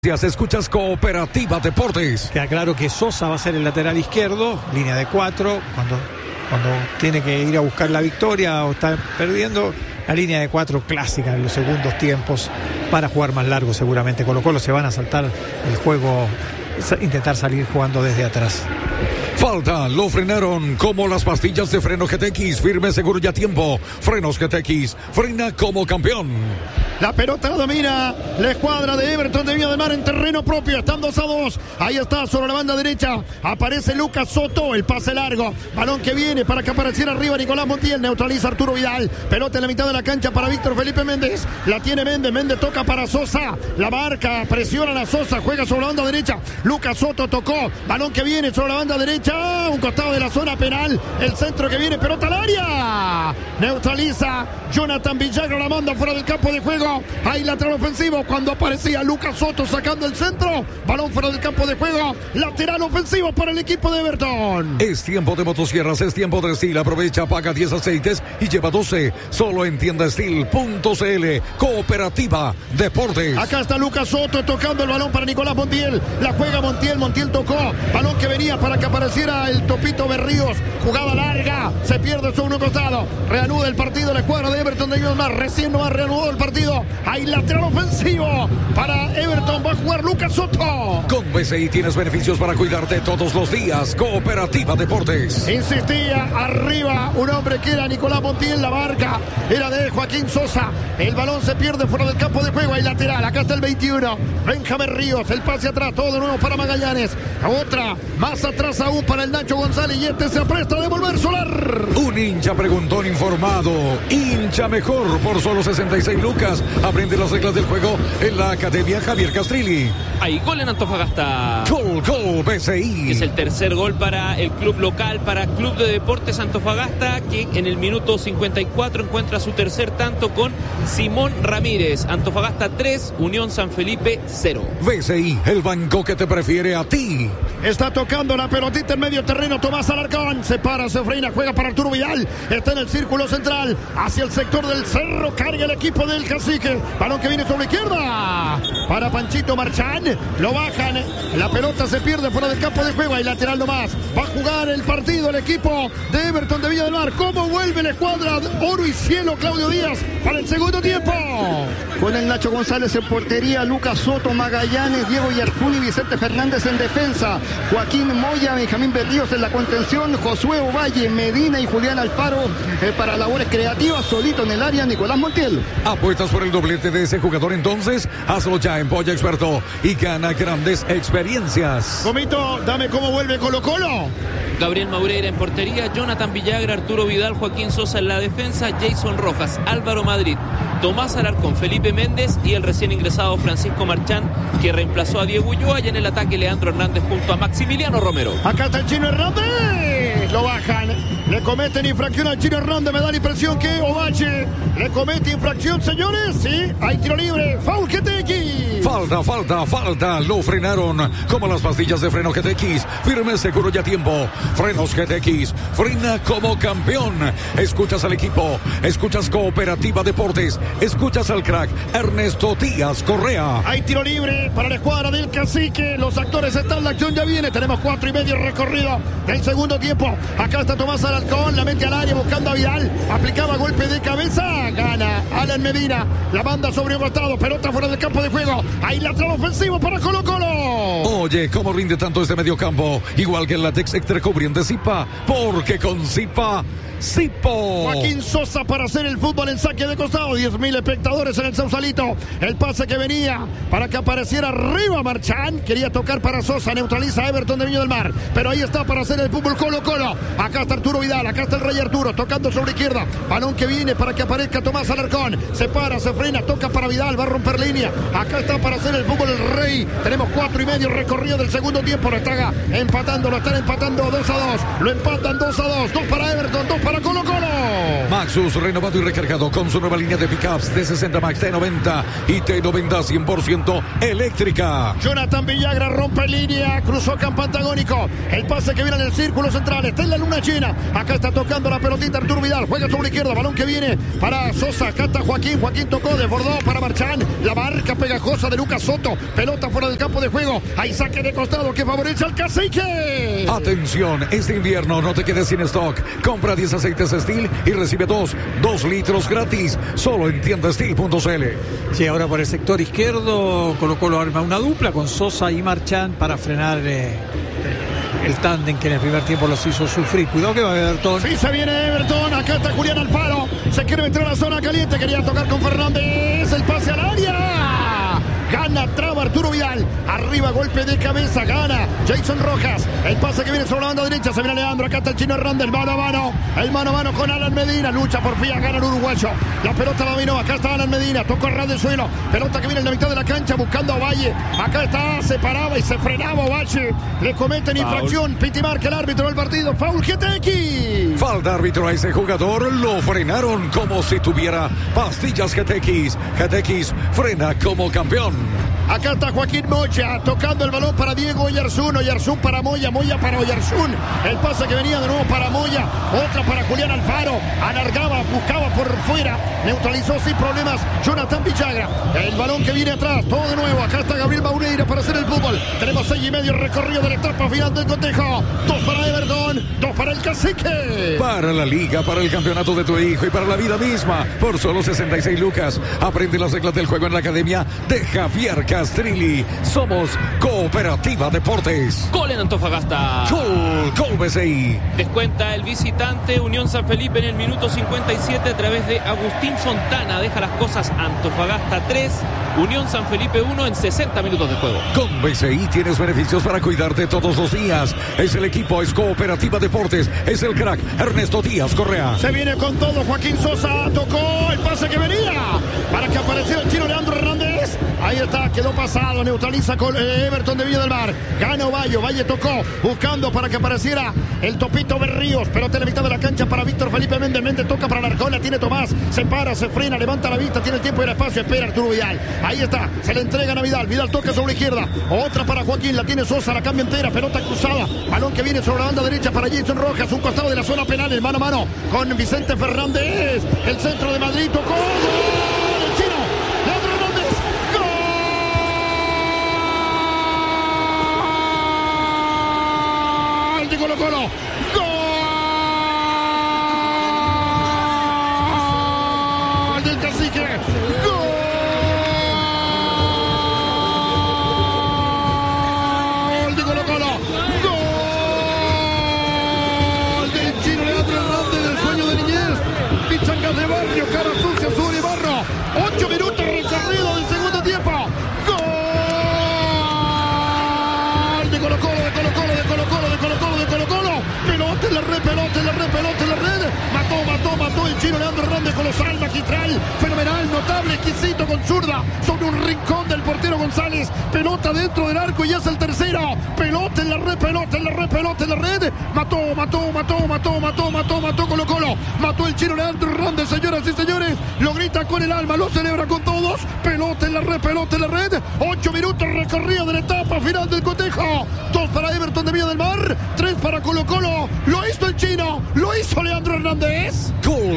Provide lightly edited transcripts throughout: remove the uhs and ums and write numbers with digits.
Escuchas Cooperativa Deportes. Queda claro que Sosa va a ser el lateral izquierdo, línea de 4, cuando tiene que ir a buscar la victoria o está perdiendo, la línea de 4 clásica en los segundos tiempos para jugar más largo seguramente. Colo-Colo se van a saltar el juego, intentar salir jugando desde atrás. Falta, lo frenaron como las pastillas de freno GTX, firme, seguro y a tiempo. Frenos GTX, frena como campeón. La pelota la domina la escuadra de Everton de Viña del Mar en terreno propio. Están 2-2. Ahí está sobre la banda derecha. Aparece Lucas Soto. El pase largo. Balón que viene para que apareciera arriba Nicolás Montiel. Neutraliza Arturo Vidal. Pelota en la mitad de la cancha para Víctor Felipe Méndez. La tiene Méndez. Méndez toca para Sosa. La marca. Presionan a Sosa. Juega sobre la banda derecha. Lucas Soto tocó. Balón que viene sobre la banda derecha. Un costado de la zona penal. El centro que viene. Pelota al área. Neutraliza Jonathan Villagra. La manda fuera del campo de juego. Hay lateral ofensivo cuando aparecía Lucas Soto sacando el centro. Balón fuera del campo de juego. Lateral ofensivo para el equipo de Everton. Es tiempo de motosierras, es tiempo de Steel. Aprovecha, paga 10 aceites y lleva 12. Solo en tiendasteel.cl. Cooperativa Deportes. Acá está Lucas Soto tocando el balón para Nicolás Montiel. La juega Montiel. Montiel tocó. Balón que venía para que apareciera el Topito Berríos. Jugada larga. Se pierde sobre un costado. Reanuda el partido la escuadra de Everton de Viña del Mar. Recién no ha reanudado el partido. Hay lateral ofensivo para Everton. Va a jugar Lucas Soto. Con BCI tienes beneficios para cuidarte todos los días. Cooperativa Deportes. Insistía arriba un hombre que era Nicolás Montiel. La marca era de Joaquín Sosa. El balón se pierde fuera del campo de juego. Hay lateral. Acá está el 21. Benjamín Ríos. El pase atrás. Todo de nuevo para Magallanes. Otra. Más atrás aún para el Nacho González. Y este se apresta a devolver Solar. Un hincha preguntón informado. Hincha mejor por solo 66 lucas. Aprende las reglas del juego en la Academia Javier Castrilli. Hay gol en Antofagasta. Gol, BCI. Es el tercer gol para el club local, para Club de Deportes Antofagasta, que en el minuto 54 encuentra su tercer tanto con Simón Ramírez. Antofagasta 3, Unión San Felipe 0. BCI, el banco que te prefiere a ti. Está tocando la pelotita en medio terreno Tomás Alarcón. Se para, se frena, juega para Arturo Vidal. Está en el círculo central, hacia el sector del cerro. Carga el equipo del Cacique. Balón que viene sobre la izquierda para Panchito Marchán. Lo bajan. La pelota se pierde fuera del campo de juego. Hay lateral nomás. Va a jugar el partido el equipo de Everton de Viña del Mar. ¿Cómo vuelve la escuadra oro y cielo? Claudio Díaz para el segundo tiempo. Con el Nacho González en portería, Lucas Soto, Magallanes, Diego Yarfuni, Vicente Fernández en defensa, Joaquín Moya, Benjamín Berríos en la contención, Josué Ovalle, Medina y Julián Alfaro para labores creativas. Solito en el área, Nicolás Montiel. ¿Apuestas por el doblete de ese jugador entonces? Hazlo ya en Polla Experto y gana grandes experiencias. Comito, dame cómo vuelve Colo-Colo. Gabriel Maureira en portería, Jonathan Villagra, Arturo Vidal, Joaquín Sosa en la defensa, Jason Rojas, Álvaro Madrid, Tomás Alarcón, Felipe Méndez y el recién ingresado Francisco Marchán, que reemplazó a Diego Ulloa, y en el ataque Leandro Hernández junto a Maximiliano Romero. Acá está el Chino Hernández. Lo bajan. Le cometen infracción al Chino Hernández. Me da la impresión que Ovalle le comete infracción, señores. Sí, hay tiro libre. Foul GTX. Falta. Lo frenaron como las pastillas de freno GTX. Firme, seguro y a tiempo. Frenos GTX. Frena como campeón. Escuchas al equipo. Escuchas Cooperativa Deportes. Escuchas al crack Ernesto Díaz Correa. Hay tiro libre para la escuadra del Cacique. Los actores están, la acción ya viene. Tenemos 4:30 recorrido del segundo tiempo. Acá está Tomás Alarcón. La mete al área buscando a Vidal. Aplicaba golpe de cabeza. Gana Alan Medina. La banda sobre un costado. Pelota fuera del campo de juego. Hay lateral ofensivo para Colo-Colo. Oye, ¿cómo rinde tanto este mediocampo? Igual que el látex extra cubriente Zipa. Porque con Zipa, Zipo. Joaquín Sosa para hacer el fútbol en saque de costado. 10.000 espectadores en el Sausalito. El pase que venía para que apareciera arriba Marchán. Quería tocar para Sosa. Neutraliza a Everton de Viña del Mar. Pero ahí está para hacer el fútbol Colo-Colo. Acá está Arturo Vidal. Acá está el Rey Arturo. Tocando sobre izquierda. Balón que viene para que aparezca Tomás Alarcón. Se para, se frena. Toca para Vidal. Va a romper línea. Acá está para hacer el fútbol el Rey. Tenemos 4:30 recorrido del segundo tiempo. Lo están empatando 2-2. Lo empatan 2-2. 2 para Everton, 2 para Colo-Colo. Maxus, renovado y recargado con su nueva línea de pickups de 60 Max T90 y T90 100% eléctrica. Jonathan Villagra rompe línea, cruzó campo antagónico. El pase que viene en el círculo central, está en la luna llena. Acá está tocando la pelotita Arturo Vidal, juega sobre la izquierda, balón que viene para Sosa. Acá está Joaquín tocó, desbordó para Marchán. La marca pegajosa de Lucas Soto, pelota fuera del campo de juego. Hay saque de costado que favorece al Cacique. Atención, este invierno no te quedes sin stock. Compra 10 aceites Steel y recibe 2 litros gratis, solo en tiendasteel.cl. Sí, ahora por el sector izquierdo Colo-Colo arma una dupla con Sosa y Marchán para frenar el tándem que en el primer tiempo los hizo sufrir. Cuidado que va Everton. Sí, se viene Everton. Acá está Julián Alfaro. Se quiere meter a la zona caliente. Quería tocar con Fernández. El pase al área. Gana, traba Arturo Vidal. Arriba, golpe de cabeza. Gana Jason Rojas. El pase que viene sobre la banda derecha. Se viene Leandro. Acá está el chino Hernández. Mano a mano. El mano a mano con Alan Medina. Lucha por fin. Gana el uruguayo. La pelota la dominó. Acá está Alan Medina. Tocó a ras del suelo. Pelota que viene en la mitad de la cancha buscando a Valle. Acá está. Se paraba y se frenaba Valle. Le cometen infracción. Piti marca el árbitro del partido. Foul GTX. Falta árbitro a ese jugador. Lo frenaron como si tuviera pastillas GTX. GTX frena como campeón. Acá está Joaquín Moya tocando el balón para Diego Oyarzún. Oyarzún para Moya. Moya para Oyarzún. El pase que venía de nuevo para Moya. Otra para Julián Alfaro. Alargaba, buscaba por fuera. Neutralizó sin problemas Jonathan Villagra. El balón que viene atrás. Todo de nuevo. Acá está Gabriel Maureira para hacer el fútbol. Tenemos 6:30 recorrido de la etapa final del cotejo. 2 para Everton. 2 para el Cacique. Para la liga, para el campeonato de tu hijo y para la vida misma. Por solo 66 lucas. Aprende las reglas del juego en la academia de Javier Castrilli. Somos Cooperativa Deportes. Gol en Antofagasta. Gol BCI. Descuenta el visitante Unión San Felipe en el minuto 57 a través de Agustín Fontana. Deja las cosas Antofagasta 3, Unión San Felipe 1 en 60 minutos de juego. Con BCI tienes beneficios para cuidarte todos los días. Es el equipo, es Cooperativa Deportes. Es el crack Ernesto Díaz Correa. Se viene con todo Joaquín Sosa. Tocó el pase que venía para que apareciera el chino Leandro Hernández. Ahí está, quedó pasado, neutraliza con Everton de Villa del Mar. Gana Ovalle, Valle tocó, buscando para que apareciera el Topito Berríos. Pelota en la mitad de la cancha para Víctor Felipe Méndez. Méndez toca para Larcón, la tiene Tomás. Se para, se frena, levanta la vista, tiene el tiempo y el espacio. Espera Arturo Vidal. Ahí está, se le entregan a Vidal. Vidal toca sobre la izquierda. Otra para Joaquín, la tiene Sosa, la cambia entera. Pelota cruzada. Balón que viene sobre la banda derecha para Jason Rojas. Un costado de la zona penal, el mano a mano con Vicente Fernández. El centro de Madrid tocó. Colo-Colo. ¡Gol del Cacique! ¡Gol de Colo-Colo! ¡Gol del chino Leandro Hernández, del sueño de niñez! Pichangas de barrio, cara sucia, sur y barro. 8 minutos recorrido del segundo tiempo. ¡Gol de Colo-Colo, de Colo-Colo, de Colo-Colo, de Colo-Colo, de Colo-Colo! Pelota en la red, pelota en la red, pelota en la red. Mató el chino Leandro Hernández, colosal, magistral, fenomenal, notable, exquisito con zurda sobre un rincón del portero González. Pelota dentro del arco y es el tercero. Pelota en la red, pelota en la red, pelota en la red. Mató Colo-Colo. Mató el chino Leandro Hernández, señoras y señores. Lo grita con el alma, lo celebra con todos. Pelota en la red, pelota en la red. 8 minutos recorrido de la etapa final del cotejo. 2 para Everton de Villa del Mar, 3 para Colo-Colo. Lo hizo el chino, lo hizo Leandro Hernández. Gol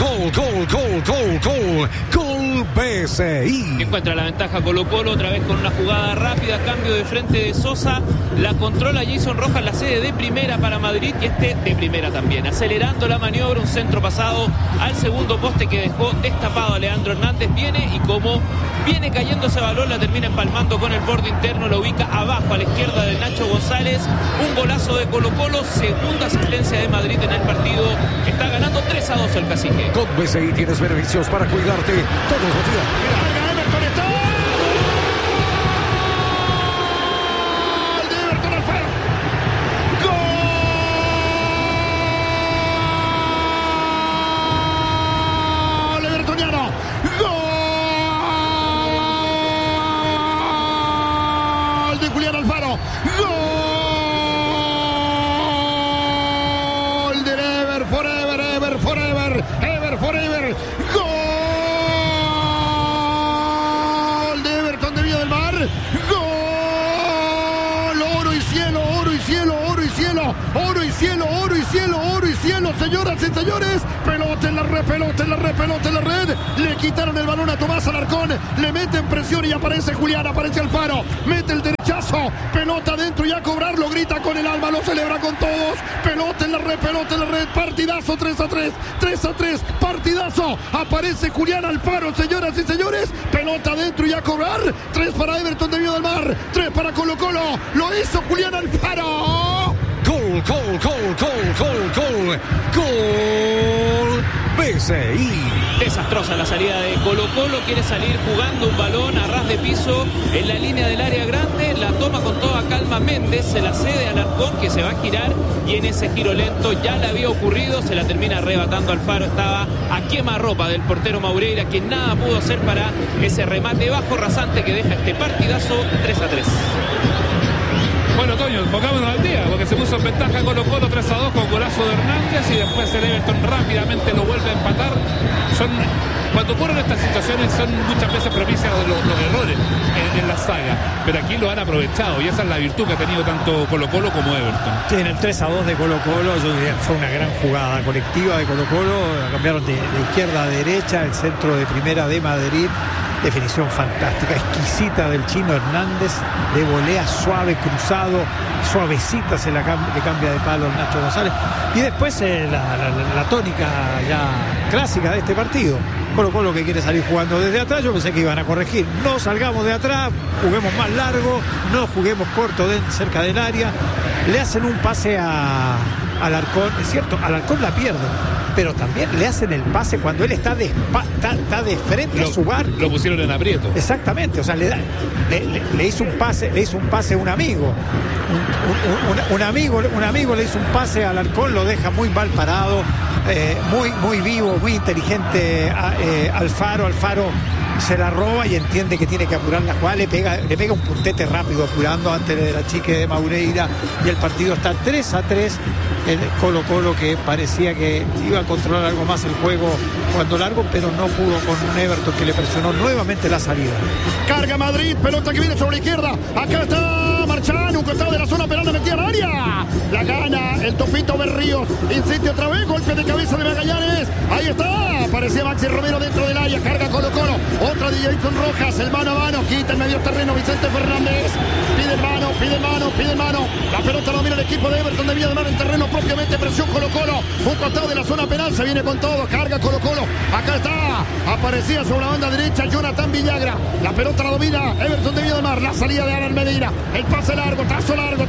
BCI. Encuentra la ventaja Colo-Colo otra vez con una jugada rápida, cambio de frente de Sosa, la controla Jason Rojas, la cede de primera para Madrid y de primera también, acelerando la maniobra, un centro pasado al segundo poste que dejó destapado a Leandro Hernández. Viene y como viene cayendo ese balón, la termina empalmando con el borde interno, lo ubica abajo a la izquierda de Nacho González. Un golazo de Colo-Colo, segunda asistencia de Madrid en el partido. Está ganando 3-2 el Cacique. Con BCI tienes beneficios para cuidarte todos los días. ¡Gol de Everton Alfaro! ¡Gol evertoniano! ¡Gol de Julián Alfaro! ¡Gol de Ever ¡Gol de Everton de Viña del Mar! ¡Gol! ¡Oro y cielo, oro y cielo, oro y cielo! ¡Oro y cielo, oro y cielo, oro y cielo! Señoras y señores, pelota en la red, pelota en la red, pelota en la red. Le quitaron el balón a Tomás Alarcón, le meten presión y aparece Julián, aparece Alfaro, mete el derechazo, pelota adentro y a cobrarlo, grita con el alma, lo celebra con todos. Pelota en la red, partidazo, 3-3, 3-3, partidazo. Aparece Julián Alfaro, señoras y señores, pelota adentro y a cobrar. 3 para Everton de Viña del Mar, 3 para Colo-Colo, lo hizo Julián Alfaro. Gol, gol, gol, gol, gol, gol, gol. BCI. Desastrosa la salida de Colo-Colo, quiere salir jugando un balón a ras de piso en la línea del área grande, la toma con toda calma Méndez, se la cede a Alarcón que se va a girar y en ese giro lento ya le había ocurrido, se la termina arrebatando Alfaro, estaba a quemarropa del portero Maureira, quien nada pudo hacer para ese remate bajo rasante que deja este partidazo 3-3. Bueno, Toño, pongámonos al día, porque se puso en ventaja Colo-Colo 3-2 con golazo de Hernández y después el Everton rápidamente lo vuelve a empatar. Cuando ocurren estas situaciones son muchas veces propicias de los errores en la saga, pero aquí lo han aprovechado y esa es la virtud que ha tenido tanto Colo-Colo como Everton. Sí, en el 3-2 de Colo-Colo, yo diría que fue una gran jugada colectiva de Colo-Colo, la cambiaron de izquierda a derecha, el centro de primera de Madrid. Definición fantástica, exquisita del Chino Hernández, de volea suave, cruzado, suavecita se le cambia de palo al Nacho González. Y después la tónica ya clásica de este partido. Colo-Colo que quiere salir jugando desde atrás, yo pensé que iban a corregir. No salgamos de atrás, juguemos más largo, no juguemos corto cerca del área. Le hacen un pase a Alarcón, es cierto, Alarcón la pierde, pero también le hacen el pase cuando él está de frente a su barco. Lo pusieron en aprieto. Exactamente, o sea, le hizo un pase a un amigo. Un amigo le hizo un pase a Alarcón, lo deja muy mal parado, muy vivo, muy inteligente Alfaro se la roba y entiende que tiene que apurar la jugada, le pega un puntete rápido apurando antes de la chique de Maureira y el partido está 3-3. El Colo-Colo que parecía que iba a controlar algo más el juego cuando largo, pero no pudo con un Everton que le presionó nuevamente la salida. Carga Madrid, pelota que viene sobre la izquierda, acá está Marchán, un costado de la zona penal, metía al área, la gana el Topito Berríos, insiste otra vez, golpe de cabeza de Magallanes, ahí está, aparecía Maxi Romero dentro del área, carga Colo-Colo, otra de Jason Rojas, el mano a mano, quita el medio terreno Vicente Fernández, pide mano, la pelota lo mira el equipo de Everton de Viña del Mar en terreno propiamente, presión Colo-Colo, un costado de la zona penal, se viene con todo, carga Colo-Colo, acá está, aparecía sobre la banda derecha Jonathan Villagra, la pelota la domina Everton de Viña del Mar, la salida de Alan Medina, el pase largo, trazo largo,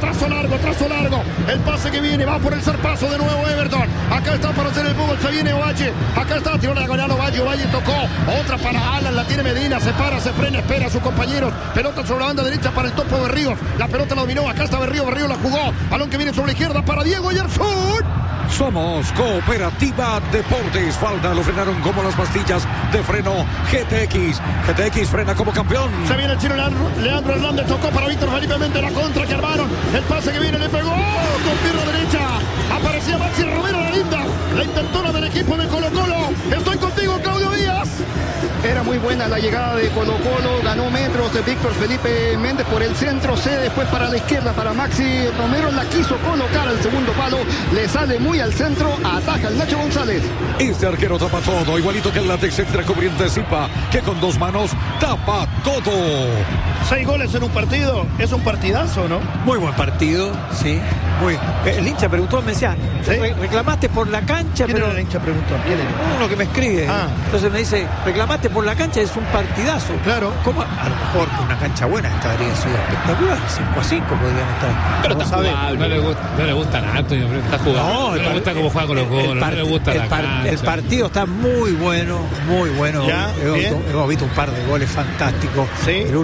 el pase que viene, va por el zarpazo de nuevo Everton, acá está para hacer el fútbol, se viene Ovalle, acá está, tiró la diagonal Ovalle tocó, otra para Alan, la tiene Medina, se para, se frena, espera a sus compañeros, pelota sobre la banda derecha para el Topo Berríos, la pelota la dominó, acá está Berríos la jugó, balón que viene sobre la izquierda para Diego Yarzún. Somos Cooperativa Deportes. Falda, lo frenaron como las pastillas de freno GTX. GTX frena como campeón. Se viene el chino Leandro Hernández, tocó para Víctor Felipe Méndez, la contra que armaron. El pase que viene, le pegó con pierna derecha. Aparecía Maxi Romero, la linda, la intentona del equipo de Colo-Colo. Estoy contigo, Claudio Díaz. Era muy buena la llegada de Colo-Colo, ganó metros de Víctor Felipe Méndez por el centro, C después para la izquierda para Maxi Romero, la quiso colocar al segundo palo, le sale muy al centro, ataja el Nacho González. Este arquero tapa todo, igualito que el látex extra cubriente Zipa, que con 2 manos tapa todo. 6 goles en un partido, es un partidazo, ¿no? Muy buen partido, sí. El hincha preguntó, me decía, ¿sí? Reclamaste por la cancha. ¿Quién era el hincha preguntó? ¿Quién era? Uno que me escribe. Entonces me dice, reclamaste por la cancha, es un partidazo. Claro. ¿Cómo? A lo mejor con una cancha buena estaría sido espectacular. 5-5 podrían estar. Pero está jugable. No le gusta nada, está jugando. No le gusta cómo juega Colo-Colo, no le gusta la cancha. El partido está muy bueno, muy bueno. Ya, hemos visto un par de goles fantásticos. Sí. El último del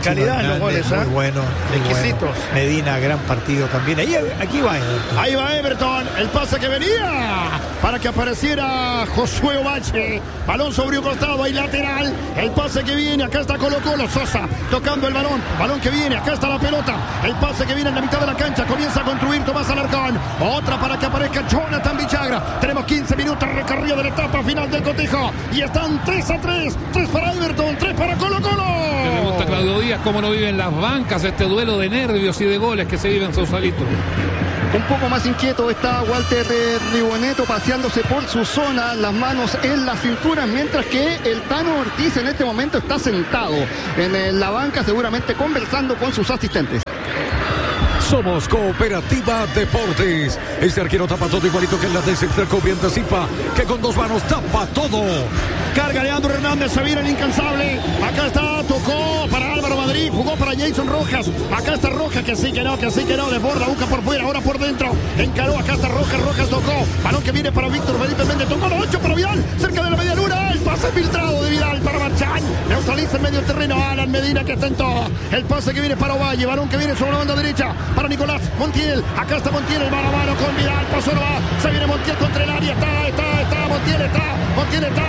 calidad en los goles, muy bueno, muy exquisitos. bueno. Medina, gran partido también. Aquí va Everton. Ahí va Everton, el pase que venía para que apareciera Josué Ovalle. Balón sobre un costado, ahí lateral. El pase que viene, acá está Colo-Colo. Sosa tocando el balón. Balón que viene, acá está la pelota. El pase que viene en la mitad de la cancha. Comienza a construir Tomás Alarcón. Otra para que aparezca Jonathan Villagra. Tenemos 15 minutos recorrido de la etapa final del cotejo. Y están 3-3. 3 para Everton, 3 para Colo-Colo. Me gusta Claudio Díaz cómo no viven las bancas este duelo de nervios y de goles que se vive en Sausalito. Un poco más inquieto está Walter Riboneto paseándose por su zona, las manos en la cintura, mientras que el Tano Ortiz en este momento está sentado en la banca, seguramente conversando con sus asistentes. Somos Cooperativa Deportes. Este arquero tapa todo igualito que el de Extracopi, anticipa que con 2 manos tapa todo. Carga Leandro Hernández, se viene el incansable. Acá está, tocó para Álvaro Madrid, jugó para Jason Rojas. Acá está Rojas, que sí que no, desborda, busca por fuera, ahora por dentro. Encaró, acá está Rojas, Rojas tocó. Balón que viene para Víctor Felipe Méndez, tocó los 8 para Vidal, cerca de la media luna. El pase filtrado de Vidal para Marchán. Neutraliza en medio terreno Alan Medina, que está en todo. El pase que viene para Ovalle, balón que viene sobre la banda derecha para Nicolás Montiel. Acá está Montiel, el mano a mano con Vidal, pasó no va. Se viene Montiel contra el área, está, Montiel está.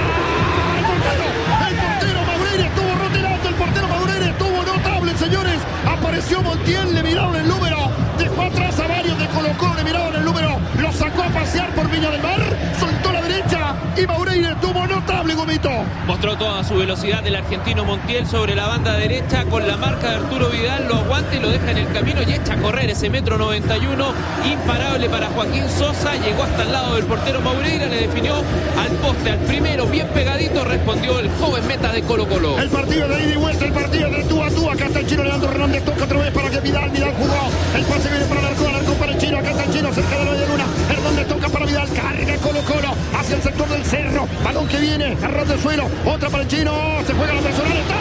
El portero Maureri estuvo rotilando, el portero Maureri estuvo notable, señores. Apareció Montiel, le miraron el número, dejó atrás a varios de Colo-Colo, le miraron el número, lo sacó a pasear por Viña del Mar, soltó la derecha y Maureri estuvo notable, Gomito. Mostró toda su velocidad el argentino Montiel sobre la banda derecha con la marca de Arturo Vidal, lo aguanta y lo deja en el camino y echa a correr ese 1,91 m, imparable para Joaquín Sosa, llegó hasta el lado del portero Maureira, le definió al poste, al primero, bien pegadito, respondió el joven meta de Colo-Colo. El partido de ida y vuelta, el partido de tú a tú, acá está el chino Leandro Hernández, toca otra vez para que Vidal jugó, el pase viene para Alarcón para el chino, acá está el chino cerca de la media luna, Hernández toca para Vidal, carga Colo-Colo hacia el sector del cerro, balón que viene, arroz del suelo, otra para el chino, se juega la personal, está,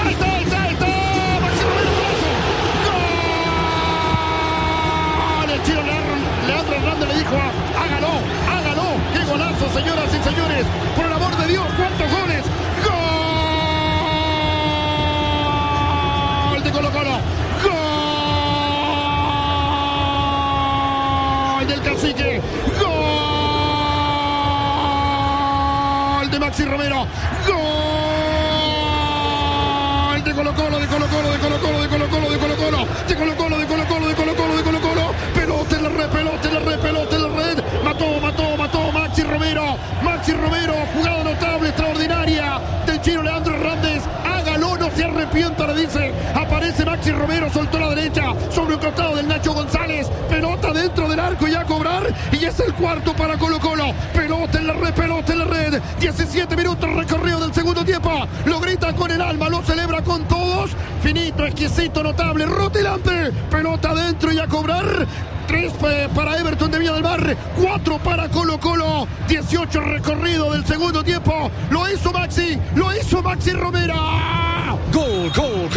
Máximo golazo, ¡gol! El chino Leandro Hernández le dijo, hágalo, qué golazo, señoras y señores, por el amor de Dios, cuántos goles, gol de Colo-Colo, gol del Cacique, gol de Maxi Romero, gol de Colo-Colo, pelota en la red, mató Maxi Romero, jugada notable, extraordinaria del chino Leandro Hernández, hágalo, no se arrepienta, le dice, aparece Maxi Romero, soltó la derecha, sobre un costado del Nacho González, pelota dentro del arco y a cobrar, y es el cuarto para Colo-Colo, pelota en la red, 17 minutos recorrido del segundo tiempo, lo grita con el alma, lo celebra con todos, finito, exquisito, notable, rutilante, pelota adentro y a cobrar. 3 para Everton de Viña del Mar, 4 para Colo-Colo, 18 recorrido del segundo tiempo, lo hizo Maxi Romero. Gol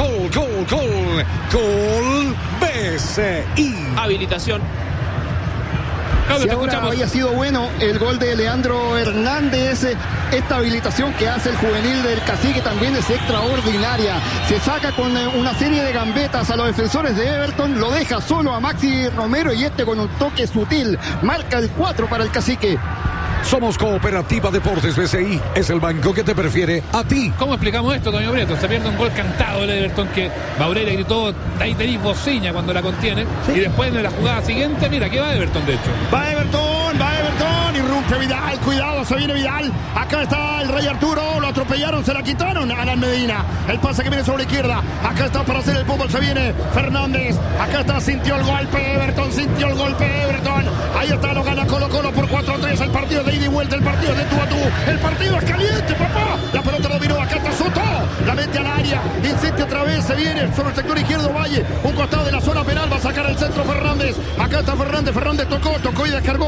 BCI. Habilitación. Si ahora había sido bueno el gol de Leandro Hernández, esta habilitación que hace el juvenil del Cacique también es extraordinaria. Se saca con una serie de gambetas a los defensores de Everton, lo deja solo a Maxi Romero y con un toque sutil marca el 4 para el Cacique. Somos Cooperativa Deportes BCI, es el banco que te prefiere a ti. ¿Cómo explicamos esto, Toño Brito? Se pierde un gol cantado el Everton que Maureri gritó, ahí tenéis bociña cuando la contiene, ¿sí? Y después de la jugada siguiente, mira, aquí va Everton de hecho. Va Everton, irrumpe Vidal, cuidado, se viene Vidal, acá está el Rey Arturo, lo atropellaron, se la quitaron a Alan Medina, el pase que viene sobre la izquierda, acá está para hacer el fútbol, se viene Fernández, acá está, sintió el golpe Everton, ahí está, lo gana Colo-Colo por 4-3, el partido de ida y vuelta, el partido de tú a tú, el partido es caliente, papá, la pelota lo dominó, acá está Soto, la mete al área, insiste otra vez, se viene sobre el sector izquierdo Valle, un costado de la zona penal, va a sacar el centro Fernández, acá está Fernández tocó y descargó para Joaquín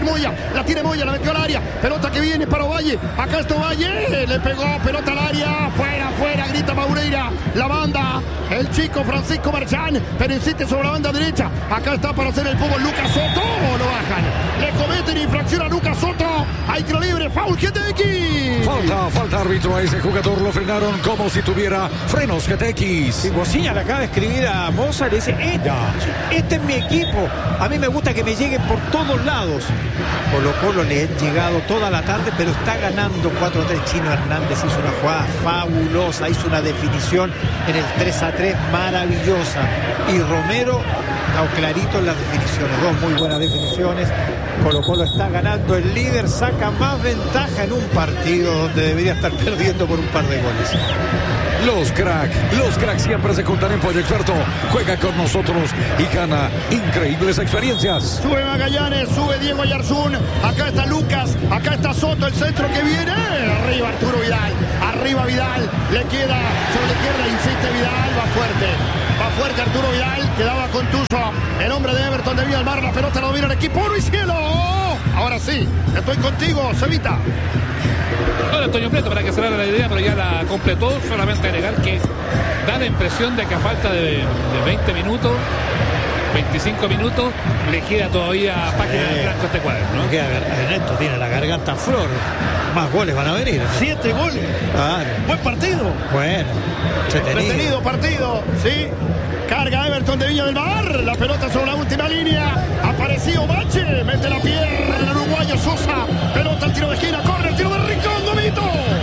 Joaquín Moya. La tiene Moya, la metió al área. Pelota que viene para Ovalle. Acá está Ovalle. Le pegó, pelota al área. Fuera, grita Maureira. La banda, el chico Francisco Marchán, pero insiste sobre la banda derecha. Acá está para hacer el fútbol Lucas Soto. Lo bajan. Le cometen infracción a Lucas Soto. Hay tiro libre. Foul GTX. Falta árbitro a ese jugador. Lo frenaron como si tuviera frenos GTX. Y Bocilla le acaba de escribir a Moza. Le dice, este es mi equipo. A mí me gusta que me lleguen por todos lados. Colo-Colo le ha llegado toda la tarde, pero está ganando 4-3. Chino Hernández hizo una jugada fabulosa, hizo una definición en el 3-3 maravillosa. Y Romero está clarito en las definiciones. Dos muy buenas definiciones. Colo-Colo está ganando. El líder saca más ventaja en un partido donde debería estar perdiendo por un par de goles. Los cracks siempre se juntan en Pollo Experto. Juega con nosotros y gana increíbles experiencias. Sube Magallanes, sube Diego Yarzún. Acá está Lucas, acá está Soto, el centro que viene. Arriba Arturo Vidal, arriba Vidal. Le queda sobre la izquierda, insiste Vidal, va fuerte Arturo Vidal. Quedaba contuso el hombre de Everton de Viña del Mar. La pelota la domina el equipo. ¡Oro y cielo! Ahora sí, estoy contigo, Cevita. Bueno, Antonio Prieto, para que cerrara la idea, pero ya la completó. Solamente agregar que da la impresión de que a falta de 20 minutos, 25 minutos, le queda todavía página de blanco este cuadro, ¿no? Ernesto tiene la garganta a flor. Más goles van a venir. 7 goles. Claro. Buen partido. Bueno, entretenido partido, sí. Carga Everton de Viña del Mar. La pelota sobre la última línea. Apareció Bache. Mete la pierna el uruguayo Sosa. Pelota al tiro de esquina. Corre el tiro de Rincón. Gomito.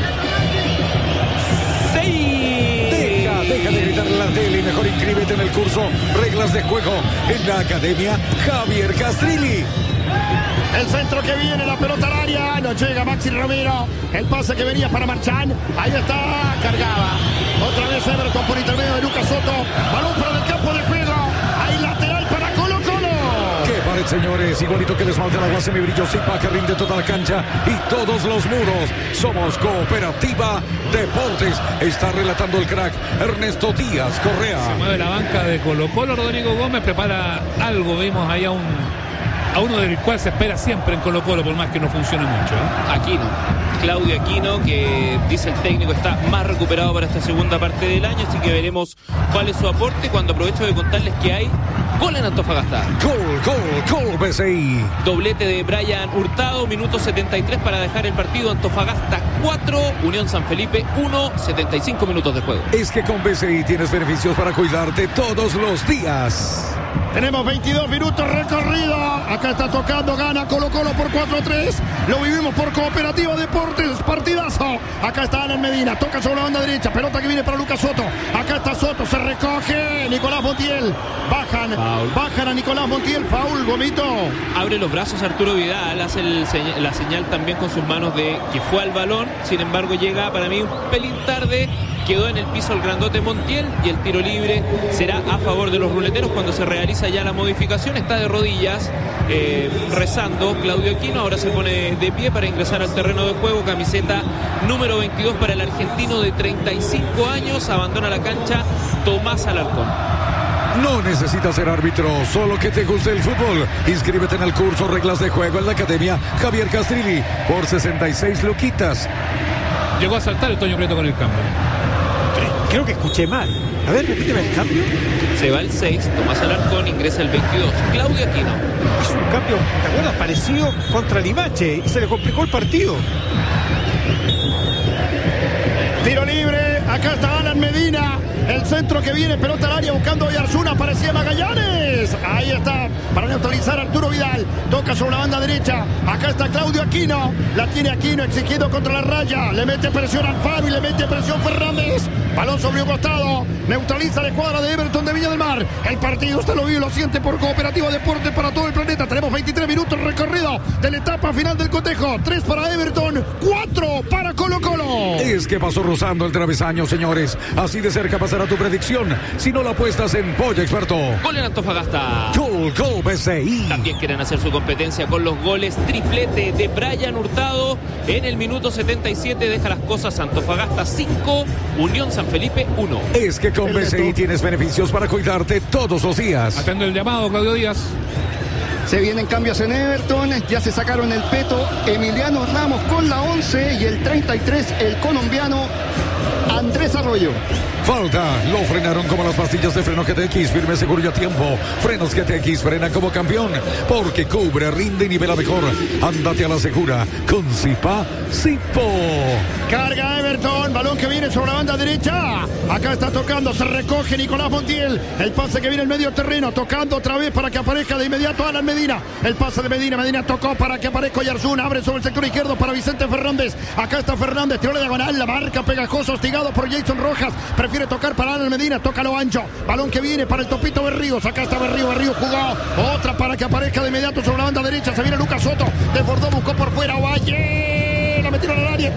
6. Deja de gritar en la tele y mejor inscríbete en el curso Reglas de Juego en la Academia Javier Castrilli. El centro que viene, la pelota al área. No llega Maxi Romero. El pase que venía para Marchán. Ahí está, cargaba. Otra vez Everton por intermedio de Lucas Soto. Balón para el campo de juego. Hay lateral para Colo-Colo. ¡Qué pared, señores! Igualito que el esmalte al agua semibrillo Zipa que rinde toda la cancha y todos los muros. Somos Cooperativa Deportes. Está relatando el crack Ernesto Díaz Correa. Se mueve la banca de Colo-Colo. Rodrigo Gómez prepara algo. Vimos ahí a uno del cual se espera siempre en Colo-Colo, por más que no funcione mucho, ¿eh? Aquino, Claudio Aquino, que dice el técnico está más recuperado para esta segunda parte del año, así que veremos cuál es su aporte. Cuando aprovecho de contarles que hay gol en Antofagasta. Gol, BCI. Doblete de Brian Hurtado, minuto 73 para dejar el partido. Antofagasta 4, Unión San Felipe 1, 75 minutos de juego. Es que con BCI tienes beneficios para cuidarte todos los días. Tenemos 22 minutos recorrido. Acá está tocando, gana Colo-Colo por 4-3. Lo vivimos por Cooperativa Deportes. Partidazo. Acá está Alan Medina. Toca sobre la banda derecha. Pelota que viene para Lucas Soto. Acá está Soto. Se recoge Nicolás Montiel. Bajan a Nicolás Montiel. Foul, Gomito. Abre los brazos Arturo Vidal. Hace la señal también con sus manos de que fue al balón. Sin embargo, llega para mí un pelín tarde. Quedó en el piso el grandote Montiel y el tiro libre será a favor de los ruleteros cuando se realiza ya la modificación. Está de rodillas rezando Claudio Aquino. Ahora se pone de pie para ingresar al terreno de juego. Camiseta número 22 para el argentino de 35 años. Abandona la cancha Tomás Alarcón. No necesitas ser árbitro, solo que te guste el fútbol. Inscríbete en el curso Reglas de Juego en la Academia Javier Castrilli por 66 luquitas. Llegó a saltar el Toño Prieto con el cambio. Creo que escuché mal. A ver, repíteme el cambio. Se va el 6, Tomás Alarcón, ingresa el 22, Claudio Aquino. Es un cambio, ¿te acuerdas? Parecido contra Limache y se le complicó el partido. Tiro libre, acá está Alan Medina. El centro que viene, pelota al área buscando a Yarzuna, aparecía Magallanes. Ahí está, para neutralizar a Arturo Vidal. Toca sobre la banda derecha. Acá está Claudio Aquino. La tiene Aquino exigiendo contra la raya. Le mete presión al Fabi, le mete presión Fernández. Balón sobre un costado. Neutraliza la escuadra de Everton de Viña del Mar. El partido usted lo vive y lo siente por Cooperativa Deportes para todo el planeta. Tenemos 23 minutos recorrido de la etapa final del cotejo. 3 para Everton, 4 para Colo-Colo. Es que pasó rozando el travesaño, señores. Así de cerca pasará tu predicción si no la apuestas en Pollo Experto. Gol en Antofagasta. Gol BCI. También quieren hacer su competencia con los goles. Triplete de Brian Hurtado en el minuto 77. Deja las cosas Antofagasta 5, Unión San Felipe 1. Es que con BCI tienes beneficios para cuidarte todos los días. Atendo el llamado, Claudio Díaz. Se vienen cambios en Everton, ya se sacaron el peto Emiliano Ramos con la 11 y el 33 el colombiano Andrés Arroyo. Falta, lo frenaron como las pastillas de freno GTX, firme, seguro y a tiempo. Frenos GTX, frena como campeón, porque cubre, rinde y nivela mejor. Ándate a la segura con Zipa Zipo. Carga Everton, balón que viene sobre la banda derecha. Acá está tocando, se recoge Nicolás Montiel. El pase que viene en medio terreno, tocando otra vez para que aparezca de inmediato Alan Medina. El pase de Medina, Medina tocó para que aparezca Oyarzún. Abre sobre el sector izquierdo para Vicente Fernández. Acá está Fernández, tiró la diagonal, la marca pegajoso, hostigado por Jason Rojas. Prefiere tocar para Alan Medina, toca lo ancho. Balón que viene para el Topito Berríos. Acá está Berríos jugó. Otra para que aparezca de inmediato sobre la banda derecha. Se viene Lucas Soto. Desbordó, buscó por fuera. Valle. La metieron al área.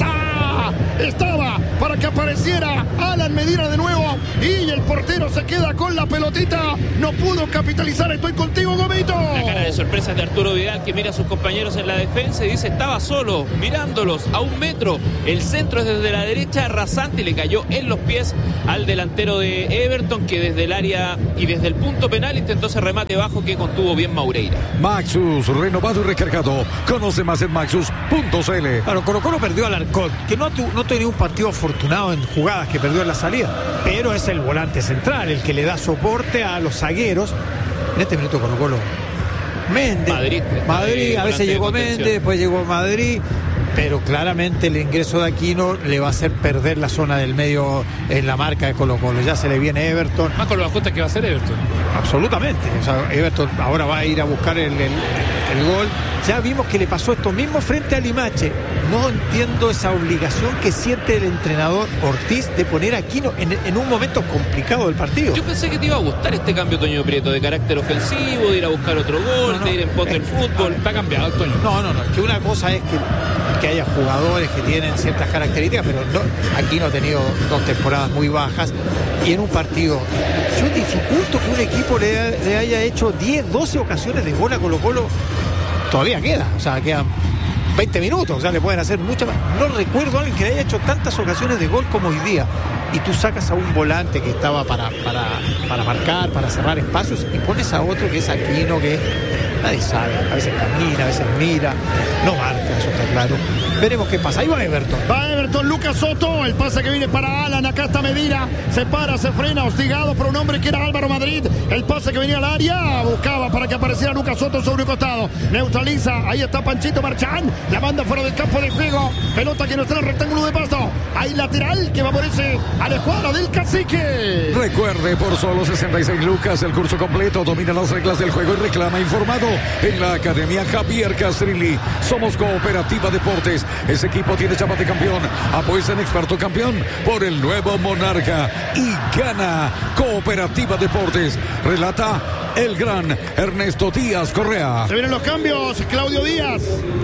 Estaba para que apareciera Alan Medina de nuevo. Y el portero se queda con la pelotita. No pudo capitalizar. Estoy contigo, Gomito. La cara de sorpresa de Arturo Vidal, que mira a sus compañeros en la defensa y dice: estaba solo, mirándolos a 1 metro. El centro es desde la derecha, rasante, y le cayó en los pies al delantero de Everton, que desde el área y desde el punto penal intentó ese remate bajo que contuvo bien Maureira. Maxus, renovado y recargado. Conoce más en maxus.cl. Claro, Colo-Colo perdió al Arcón, que no tenía un partido afortunado en jugadas que perdió en la salida, pero es el volante central, el que le da soporte a los zagueros. En este minuto Colo-Colo, Méndez, Madrid, a veces llegó Méndez, después llegó Madrid, pero claramente el ingreso de Aquino le va a hacer perder la zona del medio en la marca de Colo-Colo. Ya se le viene Everton. Más con los ajustes que va a hacer Everton. Absolutamente. O sea, Everton ahora va a ir a buscar el gol. Ya vimos que le pasó esto mismo frente a Limache. No entiendo esa obligación que siente el entrenador Ortiz de poner a Aquino en un momento complicado del partido. Yo pensé que te iba a gustar este cambio, Toño Prieto, de carácter ofensivo, de ir a buscar otro gol, de ir en pos del fútbol. Está cambiado, Toño. No. Es que una cosa es que haya jugadores que tienen ciertas características, pero Aquino ha tenido 2 temporadas muy bajas. Y en un partido, yo dificulto que un equipo le haya hecho 10, 12 ocasiones de gol a Colo-Colo. Todavía queda, o sea, quedan 20 minutos, o sea, le pueden hacer muchas más. No recuerdo a alguien que le haya hecho tantas ocasiones de gol como hoy día. Y tú sacas a un volante que estaba para marcar, para cerrar espacios, y pones a otro que es Aquino, que nadie sabe, a veces camina, a veces mira, no marca, eso está claro. Veremos qué pasa. Ahí va Everton. Va Everton, Lucas Soto, el pase que viene para Alan, acá está Medina, se para, se frena, hostigado por un hombre que era Álvaro Madrid. El pase que venía al área, buscaba para que apareciera Lucas Soto sobre un costado, neutraliza, ahí está Panchito Marchán, la banda fuera del campo de juego, pelota que no está en el rectángulo de pasto, hay lateral que favorece a la escuadra del Cacique. Recuerde, por solo 66 lucas el curso completo, domina las reglas del juego y reclama informado en la Academia Javier Castrilli. Somos Cooperativa Deportes, ese equipo tiene chapa de campeón, apuesta en experto campeón por el nuevo Monarca y gana. Cooperativa Deportes, relata el gran Ernesto Díaz Correa. Se vienen los cambios, Claudio Díaz.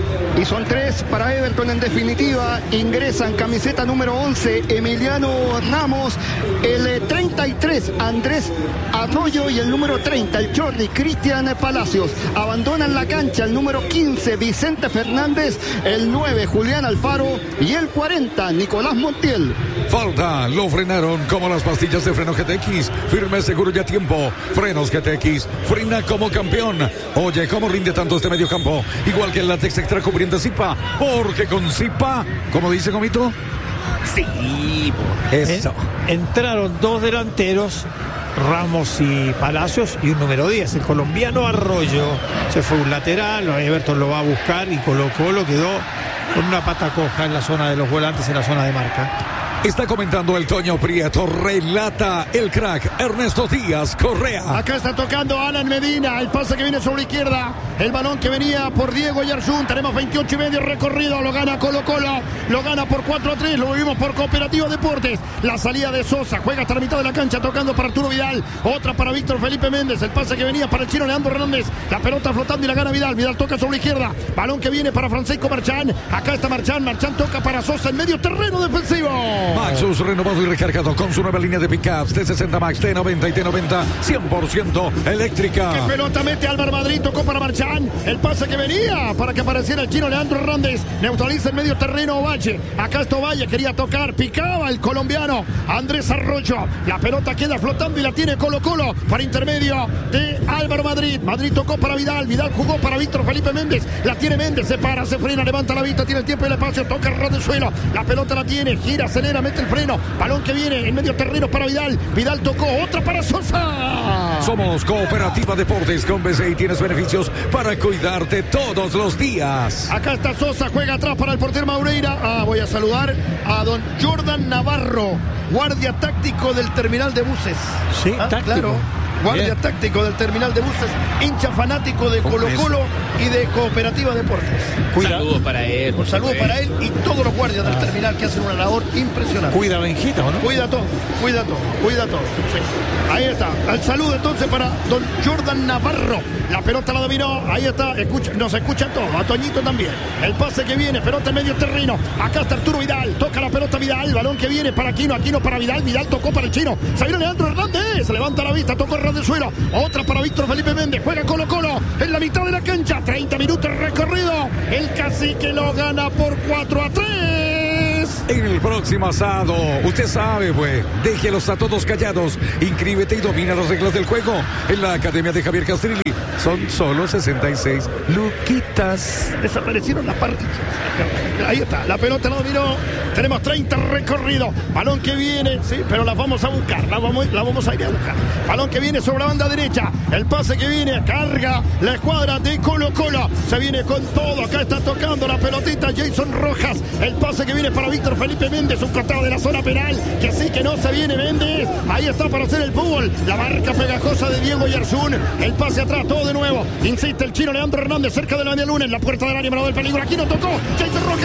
Y son 3 para Everton en definitiva. Ingresan camiseta número 11 Emiliano Ramos, el 33 Andrés Arroyo y el número 30 el Chorri Cristian Palacios. Abandonan la cancha el número 15 Vicente Fernández, el 9 Julián Alfaro y el 40 Nicolás Montiel. Falta, lo frenaron como las pastillas de freno GTX, firme, seguro y a tiempo. Frenos GTX, frena como campeón. Oye, ¿cómo rinde tanto este medio campo? Igual que el látex extra cubriente Zipa, porque con Zipa, ¿cómo dice Comito? Sí, eso. Entraron 2 delanteros, Ramos y Palacios, y un número 10, el colombiano Arroyo. Se fue un lateral, Everton lo va a buscar y Colo-Colo quedó con una pata coja en la zona de los volantes, en la zona de marca. Está comentando el Toño Prieto, relata el crack Ernesto Díaz Correa. Acá está tocando Alan Medina, el pase que viene sobre izquierda, el balón que venía por Diego Oyarzún. Tenemos 28 y medio recorrido, lo gana Colo-Colo, lo gana por 4-3, lo vivimos por Cooperativa Deportes. La salida de Sosa, juega hasta la mitad de la cancha tocando para Arturo Vidal, otra para Víctor Felipe Méndez, el pase que venía para el chino Leandro Hernández, la pelota flotando y la gana Vidal, Vidal toca sobre la izquierda, balón que viene para Francisco Marchán, acá está Marchán toca para Sosa en medio terreno defensivo. Maxus renovado y recargado con su nueva línea de pickups T60 Max, T90 y T90 100% eléctrica. ¡Qué pelota mete Álvaro Madrid! Tocó para Marchán. El pase que venía para que apareciera el chino Leandro Hernández. Neutraliza el medio terreno Ovalle. Acá está Ovalle, quería tocar. Picaba el colombiano Andrés Arroyo. La pelota queda flotando y la tiene Colo-Colo para intermedio de Álvaro Madrid. Madrid tocó para Vidal. Vidal jugó para Víctor Felipe Méndez. La tiene Méndez. Se para, se frena, levanta la vista. Tiene el tiempo y el espacio. Toca el ras del suelo. La pelota la tiene. Gira, acelera, mete el freno. Balón que viene en medio terreno para Vidal. Vidal tocó. Otra para Sosa. Somos Cooperativa Deportes con BCI. Tienes beneficios para cuidarte todos los días. Acá está Sosa. Juega atrás para el portero Maureira. Voy a saludar a don Jordan Navarro, guardia táctico del terminal de buses. Sí, táctico. Claro. Guardia Bien. táctico del terminal de buses, hincha fanático de Colo-Colo y de Cooperativa Deportes. Un saludo para él. Un saludo para él y todos los guardias del terminal que hacen una labor impresionante. Cuida Benjita, ¿o no? Cuida todo. Sí. Ahí está. El saludo entonces para don Jordan Navarro. La pelota la dominó. Ahí está. Nos escucha todo. A Toñito también. El pase que viene. Pelota en medio terreno. Acá está Arturo Vidal. Toca la pelota Vidal. Balón que viene para Aquino. Aquino para Vidal. Vidal tocó para el chino. Se viene Leandro Hernández. Se levanta la vista. Tocó el ras del suelo. Otra para Víctor Felipe Méndez. Juega Colo-Colo en la mitad de la cancha. 30 minutos recorrido. El cacique lo gana por 4-3. En el próximo asado, usted sabe, pues, déjelos a todos callados. Inscríbete y domina las reglas del juego en la Academia de Javier Castrilli. Son solo 66 luquitas. Desaparecieron las parrillas. Ahí está, la pelota la dominó. Tenemos 30 recorridos. Balón que viene, sí, pero la vamos a buscar. La vamos a ir a buscar. Balón que viene sobre la banda derecha. El pase que viene, carga la escuadra de Colo-Colo. Se viene con todo. Acá está tocando la pelotita Jason Rojas. El pase que viene para Víctor Felipe Méndez. Un costado de la zona penal. Que sí, que no se viene Méndez. Ahí está para hacer el fútbol. La marca pegajosa de Diego Yarzún. El pase atrás, todo de nuevo. Insiste el chino Leandro Hernández cerca de la media luna. En la puerta del área, mano del peligro. Aquí no tocó. Jason Rojas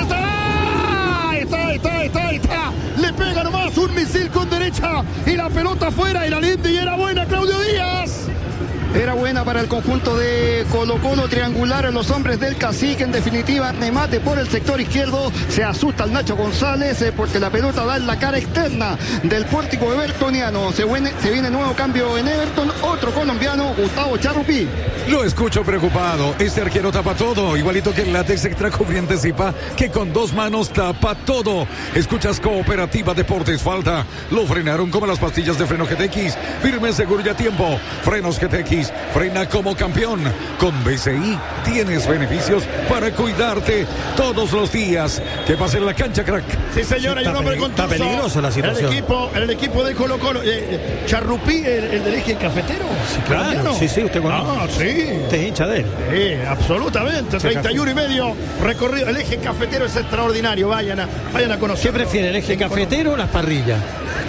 está. Le pega nomás un misil con derecha. Y la pelota afuera. Y la linda y era buena, Claudio Díaz. Era buena para el conjunto de Colo-Colo, triangular en los hombres del cacique. En definitiva, remate por el sector izquierdo. Se asusta el Nacho González porque la pelota da en la cara externa del pórtico evertoniano. Se viene nuevo cambio en Everton. Otro colombiano, Gustavo Charrupi. Lo escucho preocupado. Este arquero tapa todo. Igualito que el látex extra cubriente Zipa, que con dos manos tapa todo. Escuchas Cooperativa Deportes. Falta. Lo frenaron como las pastillas de freno GTX. Firme, seguro y a tiempo. Frenos GTX. Frena como campeón. Con BCI tienes beneficios para cuidarte todos los días. Que pase en la cancha, crack. Sí, señor, hay un hombre con Está peligrosa la situación. El equipo de Colo-Colo. Charrupí, el del eje cafetero. Sí, claro. Sí, usted conoce. Sí. Usted es hincha de él. Sí, absolutamente. 31 y medio recorrido. El eje cafetero es extraordinario. Vayan a conocer. ¿Qué prefiere, el eje cafetero o las parrillas?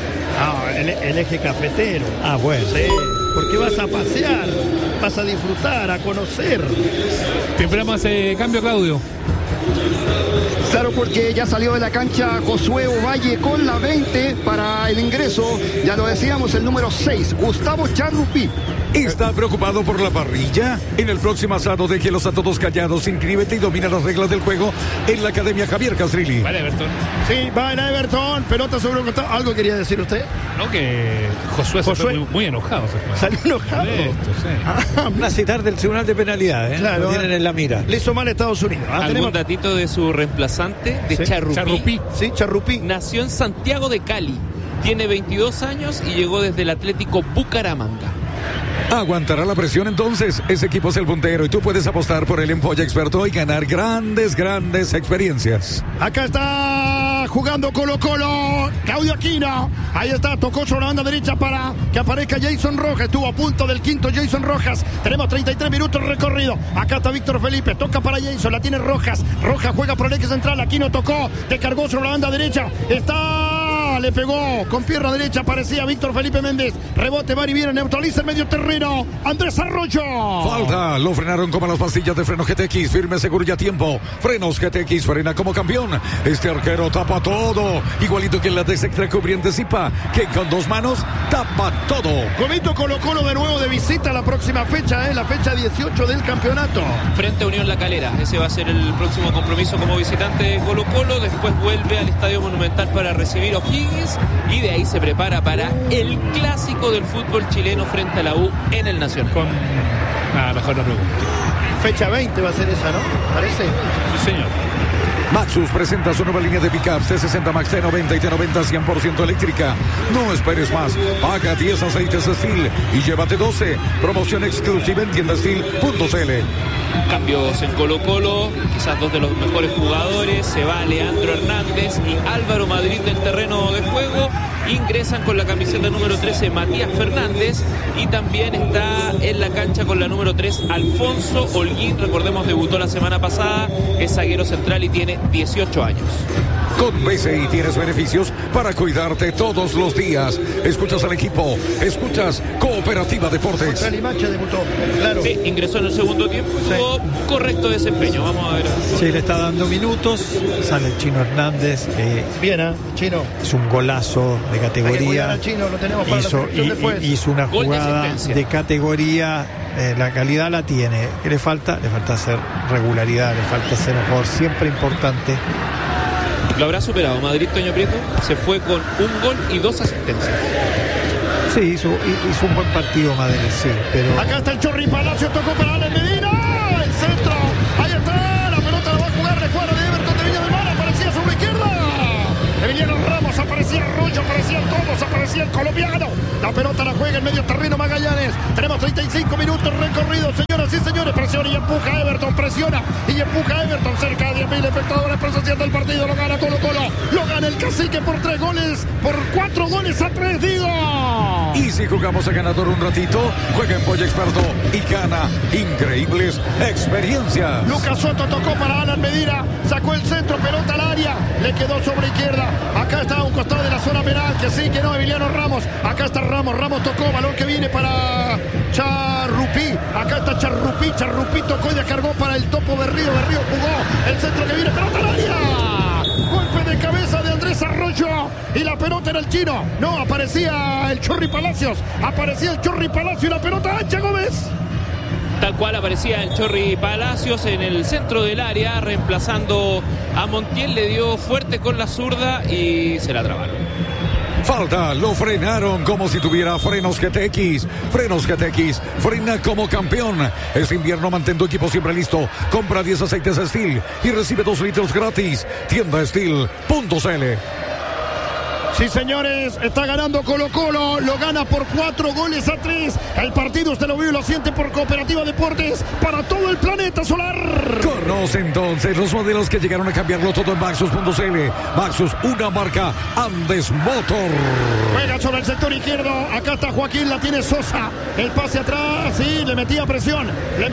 El eje cafetero. Bueno. Sí, porque vas a pasear, vas a disfrutar, a conocer. Temprano ese cambio, Claudio. Claro, porque ya salió de la cancha Josué Ovalle con la 20 para el ingreso. Ya lo decíamos, el número 6, Gustavo Charrupi. ¿Está preocupado por la parrilla? En el próximo asado, déjelos a todos callados. Inscríbete y domina las reglas del juego en la Academia Javier Castrilli. Vale, Everton. Sí, va en Everton. Pelota sobre un costado. ¿Algo quería decir usted? No, que Josué se fue muy enojado. Salió enojado. Una citar del Tribunal de Penalidades. Claro. Lo tienen en la mira. Le hizo mal a Estados Unidos. ¿Algún datito de su reemplazante? De Charrupí. Sí, Charrupí. Nació en Santiago de Cali. Tiene 22 años y llegó desde el Atlético Bucaramanga. Aguantará la presión entonces. Ese equipo es el puntero y tú puedes apostar por el Empolla Experto y ganar grandes experiencias. Acá está jugando Colo-Colo. Claudio Aquino. Ahí está, tocó sobre la banda derecha para que aparezca Jason Rojas. Estuvo a punto del quinto Jason Rojas. Tenemos 33 minutos recorrido. Acá está Víctor Felipe. Toca para Jason. La tiene Rojas. Rojas juega por el eje central. Aquino tocó. Descargó sobre la banda derecha. Le pegó con pierna derecha. Parecía Víctor Felipe Méndez. Rebote, va y viene. Neutraliza el medio terreno. Andrés Arroyo. Falta. Lo frenaron como las pastillas de freno GTX. Firme, seguro y a tiempo. Frenos GTX. Frena como campeón. Este arquero tapa todo. Igualito que el látex extra cubriente Zipa, que con dos manos tapa todo. Comito Colo-Colo de nuevo de visita a la próxima fecha. La fecha 18 del campeonato. Frente a Unión La Calera. Ese va a ser el próximo compromiso como visitante de Colo-Colo. Después vuelve al Estadio Monumental para recibir a O'Higgins. Rodríguez, y de ahí se prepara para el clásico del fútbol chileno frente a la U en el Nacional. Mejor no pregunto. Fecha 20 va a ser esa, ¿no? Parece. Sí, señor. Maxus presenta su nueva línea de pickups T60 Max T90 y T90 100% eléctrica. No esperes más. Paga 10 aceites Steel y llévate 12. Promoción exclusiva en tiendasteel.cl. Cambios en Colo-Colo, quizás dos de los mejores jugadores. Se va Leandro Hernández y Álvaro Madrid del terreno de juego. Ingresan con la camiseta número 13 Matías Fernández, y también está en la cancha con la número 3 Alfonso Holguín. Recordemos, debutó la semana pasada, es zaguero central y tiene 18 años. Con BCI tienes beneficios para cuidarte todos los días. Escuchas al equipo, escuchas Cooperativa Deportes. Limache debutó, claro. Sí, ingresó en el segundo tiempo y tuvo correcto desempeño. Vamos a ver. Sí, le está dando minutos. Sale el Chino Hernández. Bien, Chino. Es un golazo de categoría. Al Chino, lo tenemos para la selección después. Hizo una Gol de jugada asistencia. de categoría. La calidad la tiene. ¿Qué le falta? Le falta hacer regularidad, le falta ser un jugador siempre importante. ¿Lo habrá superado Madrid, Toño Prieto? Se fue con un gol y 2 asistencias. Sí, hizo un buen partido Madrid, sí, pero... Acá está el Chorri Palacio, tocó para Alan Medina. El centro, ahí está, la pelota la va a jugar la cuadra de Everton de Viña del Mar. Aparecía sobre la izquierda Emiliano Ramos, aparecía Arroyo, aparecían todos, aparecía el colombiano. La pelota la juega en medio terreno Magallanes. Tenemos 35 minutos recorridos, señoras y señores. Presiona y empuja a Everton, presiona y empuja a Everton. Cerca de 10.000 espectadores presenciando el partido. Lo gana Colo-Colo, lo gana el Cacique por 4 goles a 3, digo. Y si jugamos a ganador un ratito, juega en Polla Experto y gana increíbles experiencias. Lucas Soto tocó para Alan Medina, sacó el centro, pelota al área, le quedó sobre izquierda. Acá está a un costado de la zona penal, que sí, que no, Emiliano Ramos. Acá está Ramos tocó, balón que viene para Charrupí. Acá está Charrupí tocó y descargó para el Topo Berrío jugó el centro que viene, pelota al área. Golpe de cabeza de Andrés Arroyo y la pelota era el Chino. No, aparecía el Chorri Palacios. Y la pelota ancha, Gómez. Tal cual aparecía el Chorri Palacios en el centro del área, reemplazando a Montiel. Le dio fuerte con la zurda y se la trabaron. Falta, lo frenaron como si tuviera frenos GTX. Frenos GTX, frena como campeón. Este invierno mantén tu equipo siempre listo. Compra 10 aceites Steel y recibe 2 litros gratis. Tiendasteel.cl. Sí, señores, está ganando Colo-Colo, lo gana por 4 goles a 3. El partido usted lo vive y lo siente por Cooperativa Deportes para todo el planeta solar. Conoce entonces los modelos que llegaron a cambiarlo todo en Maxus.cl. Maxus, una marca Andes Motor. Juega sobre el sector izquierdo, acá está Joaquín, la tiene Sosa. El pase atrás, sí, le metía presión.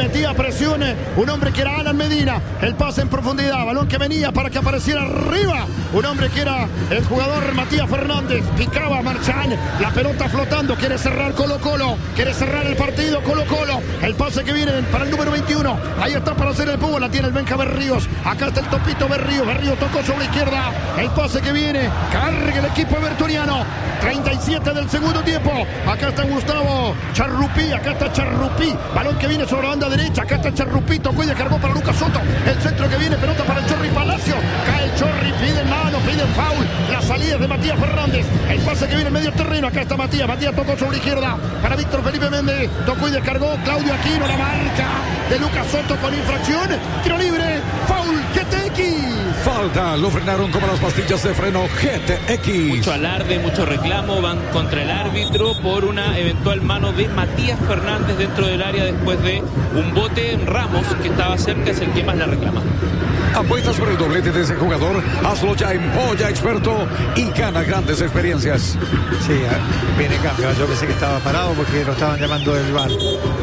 Un hombre que era Alan Medina. El pase en profundidad, balón que venía para que apareciera arriba. Un hombre que era el jugador Matías Fernández, picaba a Marchán, la pelota flotando, quiere cerrar Colo-Colo, quiere cerrar el partido Colo-Colo, el pase que viene para el número 21, ahí está para hacer el pubo, la tiene el Benja Berríos, acá está el Topito Berríos tocó sobre la izquierda, el pase que viene, carga el equipo evertoniano, 37 del segundo tiempo, acá está Gustavo Charrupí, balón que viene sobre la banda derecha, acá está Charrupí, tocó y descargó para Lucas Soto, el centro que viene, pelota para el Chorri Palacio, cae el Chorri, pide mano, pide foul, la salida de Matías Fernández, el pase que viene en medio terreno, acá está Matías tocó sobre la izquierda para Víctor Felipe Méndez, tocó y descargó Claudio Aquino, la marca de Lucas Soto con infracción, tiro libre, foul GTX. Falta, lo frenaron como las pastillas de freno GTX. Mucho alarde, mucho reclamo, van contra el árbitro por una eventual mano de Matías Fernández dentro del área después de un bote en Ramos que estaba cerca, es el que más la reclama. Apuestas por el doblete de ese jugador, hazlo ya en Polla Experto y gana grandes experiencias. Sí, viene cambio. Yo pensé que estaba parado porque lo estaban llamando del VAR.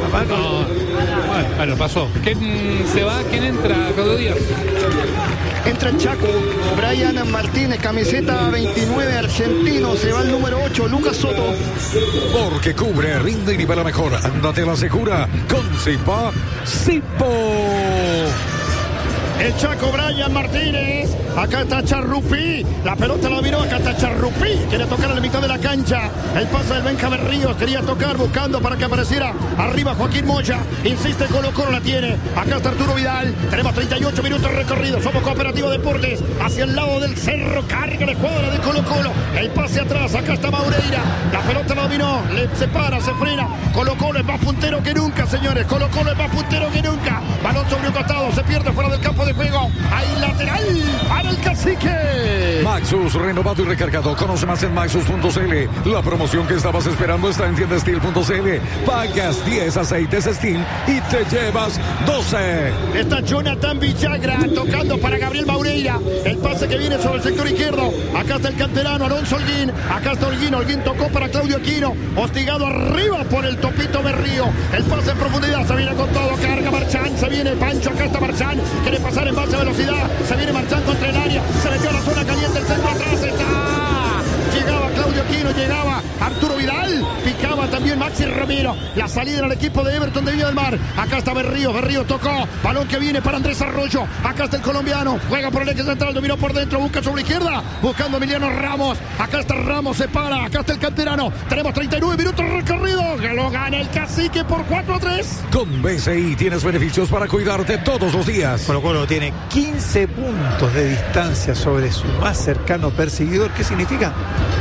Bueno, pasó. ¿Quién se va? ¿Quién entra, Claudio Díaz? Entra el Chaco, Brian Martínez, camiseta 29, argentino. Se va el número 8, Lucas Soto. Porque cubre, rinde y nivela mejor. Ándate la segura con Sipo. el Chaco Brian Martínez. Acá está Charrupí, la pelota la dominó, acá está Charrupí, quiere tocar en la mitad de la cancha, el pase del Benjamín Ríos, quería tocar buscando para que apareciera arriba Joaquín Moya, insiste Colo-Colo, la tiene, acá está Arturo Vidal, tenemos 38 minutos recorridos, somos Cooperativa Deportes, hacia el lado del cerro, carga la escuadra de Colo-Colo, el pase atrás, acá está Maureira, la pelota la dominó, le separa, se frena, Colo-Colo es más puntero que nunca, señores, Colo-Colo es más puntero que nunca, balón sobre un costado, se pierde fuera del campo de juego, hay lateral para el Cacique. Maxus, renovado y recargado. Conoce más en maxus.cl. La promoción que estabas esperando está en tiendastil.cl. Pagas 10 aceites Steel y te llevas 12. Está Jonathan Villagra tocando para Gabriel Maureira. El pase que viene sobre el sector izquierdo. Acá está el canterano Alonso Holguín. Acá está Holguín. Holguín tocó para Claudio Aquino. Hostigado arriba por el Topito Berrío. El pase en profundidad. Se viene con todo. Carga Marchán. Se viene Pancho. Acá está Marchán. Quiere pasar en base a velocidad. Se viene Marchán contra el área. Se metió a la zona caliente. El centro atrás está. Llegaba Claudio Aquino, llegaba Arturo Vidal, picaba también Maxi Ramiro, la salida del equipo de Everton de Viña del Mar, acá está Berrío tocó, balón que viene para Andrés Arroyo, acá está el colombiano, juega por el eje central, dominó por dentro, busca sobre la izquierda, buscando a Emiliano Ramos, acá está Ramos, se para, acá está el canterano, tenemos 39 minutos recorridos, lo gana el Cacique por 4-3. Con BCI tienes beneficios para cuidarte todos los días. Colo-Colo tiene 15 puntos de distancia sobre su más cercano perseguidor. ¿Qué significa?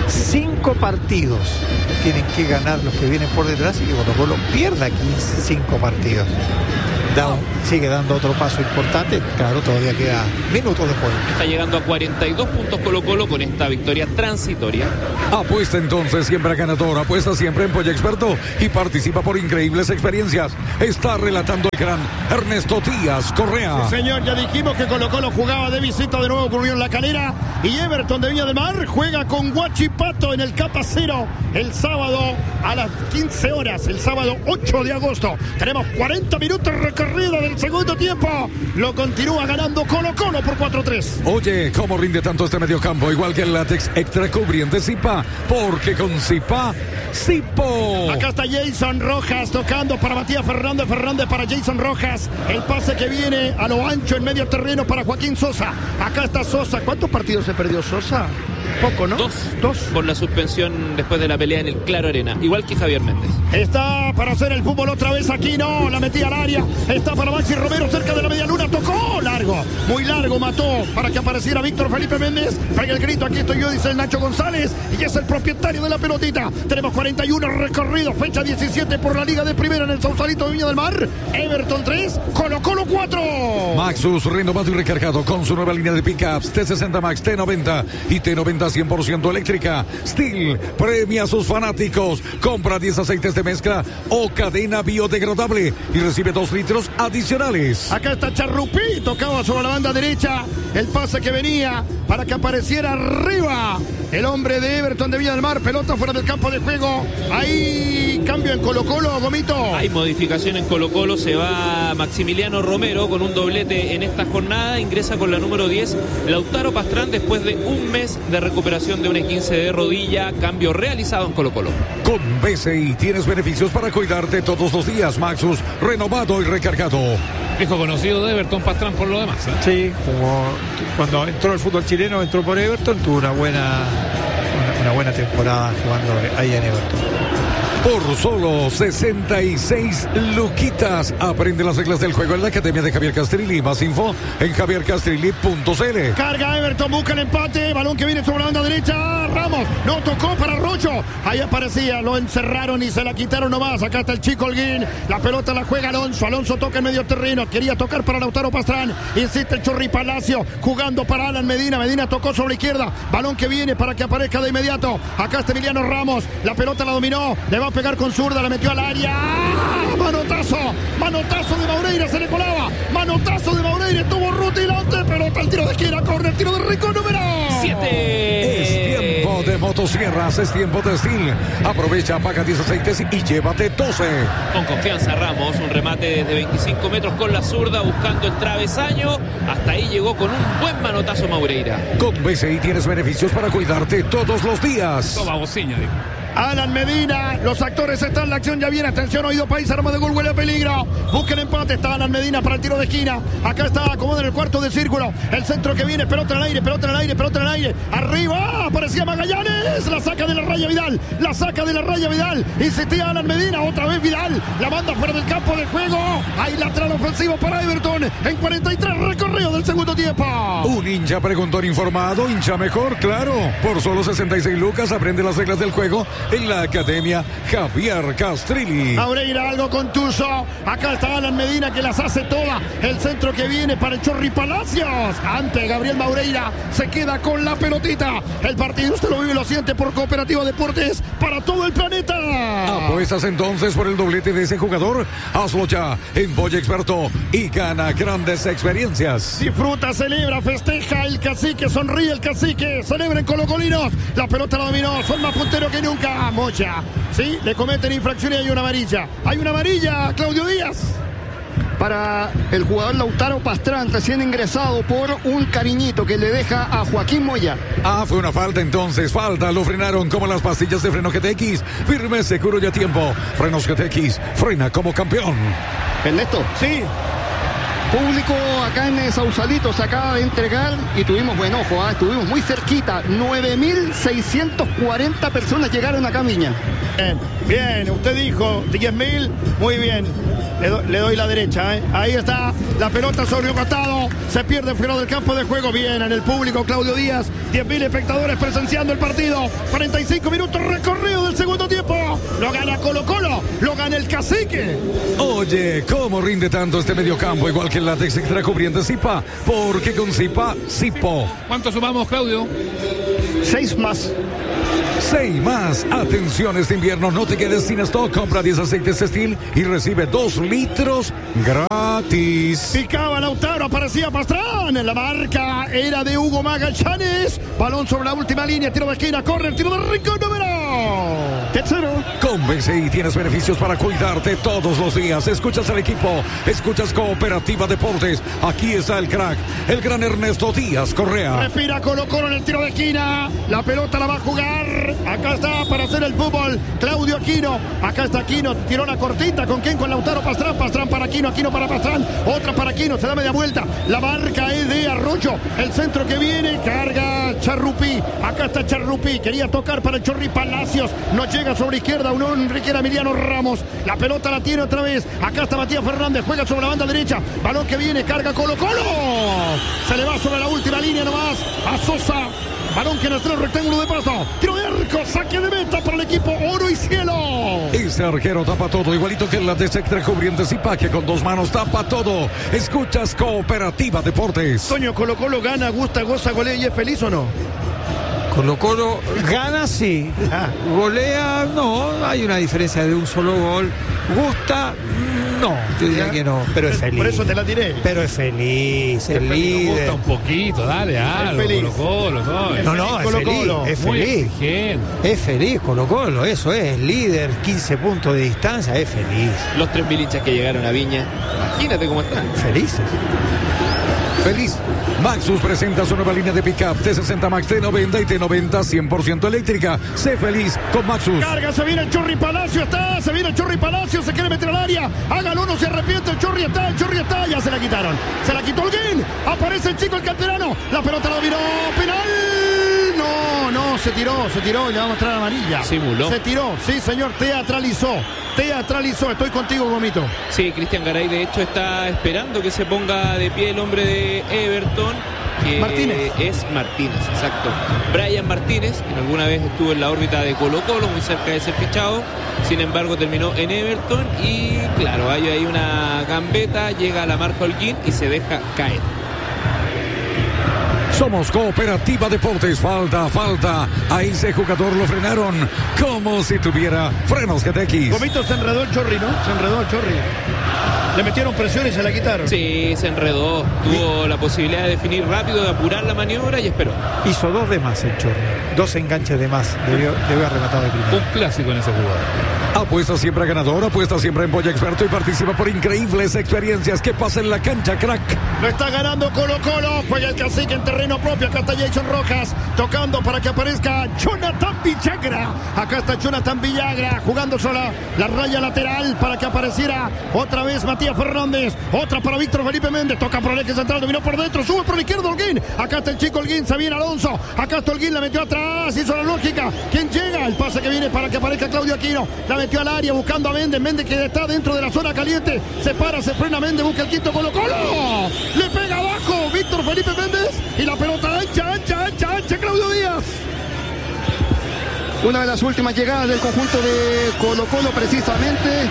5 partidos tienen que ganar los que vienen por detrás y que Colo-Colo pierda 5 partidos. Sigue dando otro paso importante. Claro, todavía queda minutos de juego. Está llegando a 42 puntos Colo-Colo con esta victoria transitoria. Apuesta entonces siempre a ganador. Apuesta siempre en Polla Experto y participa por increíbles experiencias. Está relatando el gran Ernesto Díaz Correa. Sí, señor, ya dijimos que Colo-Colo jugaba de visita de nuevo con Unión La Calera y Everton de Viña del Mar juega con Huachipato en el Capa Cero el sábado a las 15 horas, el sábado 8 de agosto. Tenemos 40 minutos recorridos del segundo tiempo. Lo continúa ganando Colo-Colo por 4-3. Oye, ¿cómo rinde tanto este mediocampo? Igual que el látex extra cubriente Zipa, porque con Zipa, Zipo. Acá está Jason Rojas tocando para Matías Fernández, Fernández para Jason Rojas. El pase que viene a lo ancho en medio terreno para Joaquín Sosa. Acá está Sosa. ¿Cuántos partidos se perdió Sosa? Poco, ¿no? Dos. Por la suspensión después de la pelea en el Claro Arena. Igual que Javier Méndez. Está para hacer el fútbol otra vez aquí. No, la metía al área. Está para Maxi Romero cerca de la media luna. Tocó largo. Muy largo. Mató para que apareciera Víctor Felipe Méndez. Pega el grito. Aquí estoy yo, dice el Nacho González. Y es el propietario de la pelotita. Tenemos 41 recorridos. Fecha 17 por la Liga de Primera en el Sausalito de Viña del Mar. Everton 3. Colo-Colo 4. Maxus renovado y recargado con su nueva línea de pickups T60 Max, T90 y T90 100% eléctrica. Steel premia a sus fanáticos. Compra 10 aceites de mezcla o cadena biodegradable y recibe 2 litros adicionales. Acá está Charrupí, tocaba sobre la banda derecha. El pase que venía para que apareciera arriba el hombre de Everton de Viña del Mar. Pelota fuera del campo de juego. Hay cambio en Colo-Colo, Gomito. Hay modificación en Colo-Colo. Se va Maximiliano Romero con un doblete en esta jornada. Ingresa con la número 10 Lautaro Pastrán después de un mes de recuperación de un esguince de rodilla. Cambio realizado en Colo-Colo. Con BCI tienes beneficios para cuidarte todos los días. Maxus renovado y recargado. Viejo conocido de Everton Pastrán por lo demás, ¿eh? Sí, como cuando entró al fútbol chileno, entró por Everton, tuvo una buena temporada jugando ahí en Everton. Por solo 66 luquitas. Aprende las reglas del juego en la Academia de Javier Castrilli. Más info en javiercastrilli.cl. Carga Everton, busca el empate. Balón que viene sobre la banda derecha. Ramos, no tocó para Rocho. Ahí aparecía, lo encerraron y se la quitaron nomás. Acá está el chico Holguín. La pelota la juega Alonso. Alonso toca en medio terreno. Quería tocar para Lautaro Pastrán. Insiste el Chorri Palacio. Jugando para Alan Medina. Medina tocó sobre la izquierda. Balón que viene para que aparezca de inmediato. Acá está Emiliano Ramos. La pelota la dominó. Le va a pegar con zurda, la metió al área. Manotazo de Maureira, se le colaba. Manotazo de Maureira, estuvo rutilante. Pelota al tiro de esquina, corner, tiro de Rico número 7. Es tiempo de motosierras, es tiempo de Steel. Aprovecha, paga 10 aceites y llévate 12. Con confianza Ramos, un remate desde 25 metros con la zurda buscando el travesaño. Hasta ahí llegó con un buen manotazo Maureira. Con BCI tienes beneficios para cuidarte todos los días. Toma bocina, digo. Alan Medina, los actores están en la acción, ya viene, atención, oído país, arma de gol, huele a peligro, busca el empate, está Alan Medina para el tiro de esquina, acá está, acomoda en el cuarto del círculo, el centro que viene, pelota en el aire, pelota en el aire, pelota en el aire, arriba, aparecía Magallanes, la saca de la raya Vidal, la saca de la raya Vidal, insistía Alan Medina, otra vez Vidal, la manda fuera del campo de juego, hay lateral ofensivo para Everton, en 43 recorrido del segundo tiempo. Un hincha preguntón informado, hincha mejor, claro, por solo 66 lucas aprende las reglas del juego en la Academia Javier Castrilli. Abreira algo contuso, acá está Alan Medina que las hace todas, el centro que viene para el Chorri Palacios, ante Gabriel Maureira, se queda con la pelotita, el partido usted lo vive y lo siente por Cooperativa Deportes para todo el planeta. ¿Apuestas entonces por el doblete de ese jugador? Hazlo ya en Boy Experto y gana grandes experiencias. Disfruta, celebra, festeja el cacique, sonríe el cacique, celebren colocolinos, la pelota la dominó, son más punteros que nunca. Mocha, sí, le cometen infracción y hay una amarilla, Claudio Díaz. Para el jugador Lautaro Pastrán, recién ingresado por un cariñito que le deja a Joaquín Moya. Fue una falta entonces, falta, lo frenaron como las pastillas de freno GTX, firme, seguro y a tiempo. Frenos GTX, frena como campeón. Ernesto. Sí. Público acá en Sausalito se acaba de entregar y tuvimos buen ojo, estuvimos muy cerquita. 9.640 personas llegaron acá a Viña. Bien, usted dijo 10.000, muy bien. Le doy la derecha, Ahí está la pelota sobre un costado, se pierde fuera del campo de juego. Bien en el público Claudio Díaz, 10.000 espectadores presenciando el partido, 45 minutos recorrido del segundo tiempo, lo gana Colo-Colo, lo gana el cacique. Oye, ¿cómo rinde tanto este mediocampo? Igual que el látex extra cubriente Zipa, porque con Zipa, Zipo. ¿Cuánto sumamos, Claudio? 6 más. 6 más. Atención, este invierno no te quedes sin stock. Compra 10 aceites Estil y recibe 2 litros gratis. Picaba Lautaro, aparecía Pastrán. La marca era de Hugo Magallanes. Balón sobre la última línea, tiro de esquina, corre el tiro de rincón, número tercero. Con BCI tienes beneficios para cuidarte todos los días. Escuchas al equipo, escuchas Cooperativa Deportes. Aquí está el crack, el gran Ernesto Díaz Correa. Respira Colo-Colo en el tiro de esquina. La pelota la va a jugar. Acá está para hacer el fútbol Claudio Aquino. Acá está Aquino, tiró la cortita. ¿Con quién? Con Lautaro Pastrán. Pastrán para Aquino, Aquino para Pastrán. Otra para Aquino, se da media vuelta. La marca es de Arroyo. El centro que viene, carga Charrupí. Acá está Charrupí, quería tocar para el Chorri Palacios. No llega sobre izquierda, un hombre que era Emiliano Ramos. La pelota la tiene otra vez. Acá está Matías Fernández, juega sobre la banda derecha. Balón que viene, carga Colo-Colo. Se le va sobre la última línea nomás a Sosa. Balón que nació en el rectángulo de paso. Tiro de arco, saque de meta para el equipo Oro y Cielo. Este arquero tapa todo, igualito que la de extra cubriente Zipa, que con 2 manos tapa todo. Escuchas Cooperativa Deportes. Toño, Colo-Colo gana, gusta, goza, golea y es feliz, ¿o no? Colo-Colo gana, sí. Golea, no. Hay una diferencia de un solo gol. Gusta, no. Yo diría que no, pero es feliz. Por eso te la tiré. Pero es feliz, el líder. Gusta un poquito, dale algo. Colo-Colo, no, es feliz. Es feliz. Es feliz Colo-Colo, eso es. Líder, 15 puntos de distancia, es feliz. Los 3.000 hinchas que llegaron a Viña, imagínate cómo están. Felices. Feliz. Maxus presenta su nueva línea de pickup T60 Max, T90 y T90 100% eléctrica. Sé feliz con Maxus. Carga, se viene el Chorri Palacio, se viene el Chorri Palacio, se quiere meter al área. Hágalo, no se arrepiente, el Chorri está, ya se la quitaron. Se la quitó Holguín, aparece el chico, el canterano. La pelota la dominó, penal. No, se tiró y le va a mostrar amarilla. Simuló. Se tiró, sí señor, teatralizó, estoy contigo, Gomito. Sí, Cristian Garay de hecho está esperando que se ponga de pie el hombre de Everton, que Martínez. Es Martínez, exacto. Brian Martínez, que alguna vez estuvo en la órbita de Colo-Colo, muy cerca de ser fichado, sin embargo terminó en Everton y claro, hay ahí una gambeta, llega a la marca Holguín y se deja caer. Somos Cooperativa Deportes. Falta. A ese jugador lo frenaron como si tuviera frenos GTX. Gomito, se enredó el Chorri, ¿no? Se enredó el Chorri. Le metieron presión y se la quitaron. Sí, se enredó. Tuvo la posibilidad de definir rápido, de apurar la maniobra y esperó. Hizo 2 de más el Chorri. 2 enganches de más. Debió haber rematado de primero. Un clásico en ese jugador. Apuesta siempre ganador, apuesta siempre en Boya Experto y participa por increíbles experiencias. ¿Qué pasa en la cancha, crack? Lo está ganando Colo-Colo. Juega el cacique en terreno propio. Acá está Jason Rojas tocando para que aparezca Jonathan Villagra. Acá está Jonathan Villagra jugando sola la raya lateral para que apareciera otra vez Matías Fernández. Otra para Víctor Felipe Méndez. Toca por el eje central, dominó por dentro, sube por la izquierda Holguín. Acá está el chico Holguín, se viene Alonso. Acá está Holguín, la metió atrás, hizo la lógica. ¿Quién llega? El pase que viene para que aparezca Claudio Aquino. La metió al área buscando a Méndez. Méndez que está dentro de la zona caliente. Se para, se frena Méndez, busca el quinto Colo-Colo. Le pega abajo Víctor Felipe Méndez. Y la pelota ancha, Claudio Díaz. Una de las últimas llegadas del conjunto de Colo-Colo, precisamente.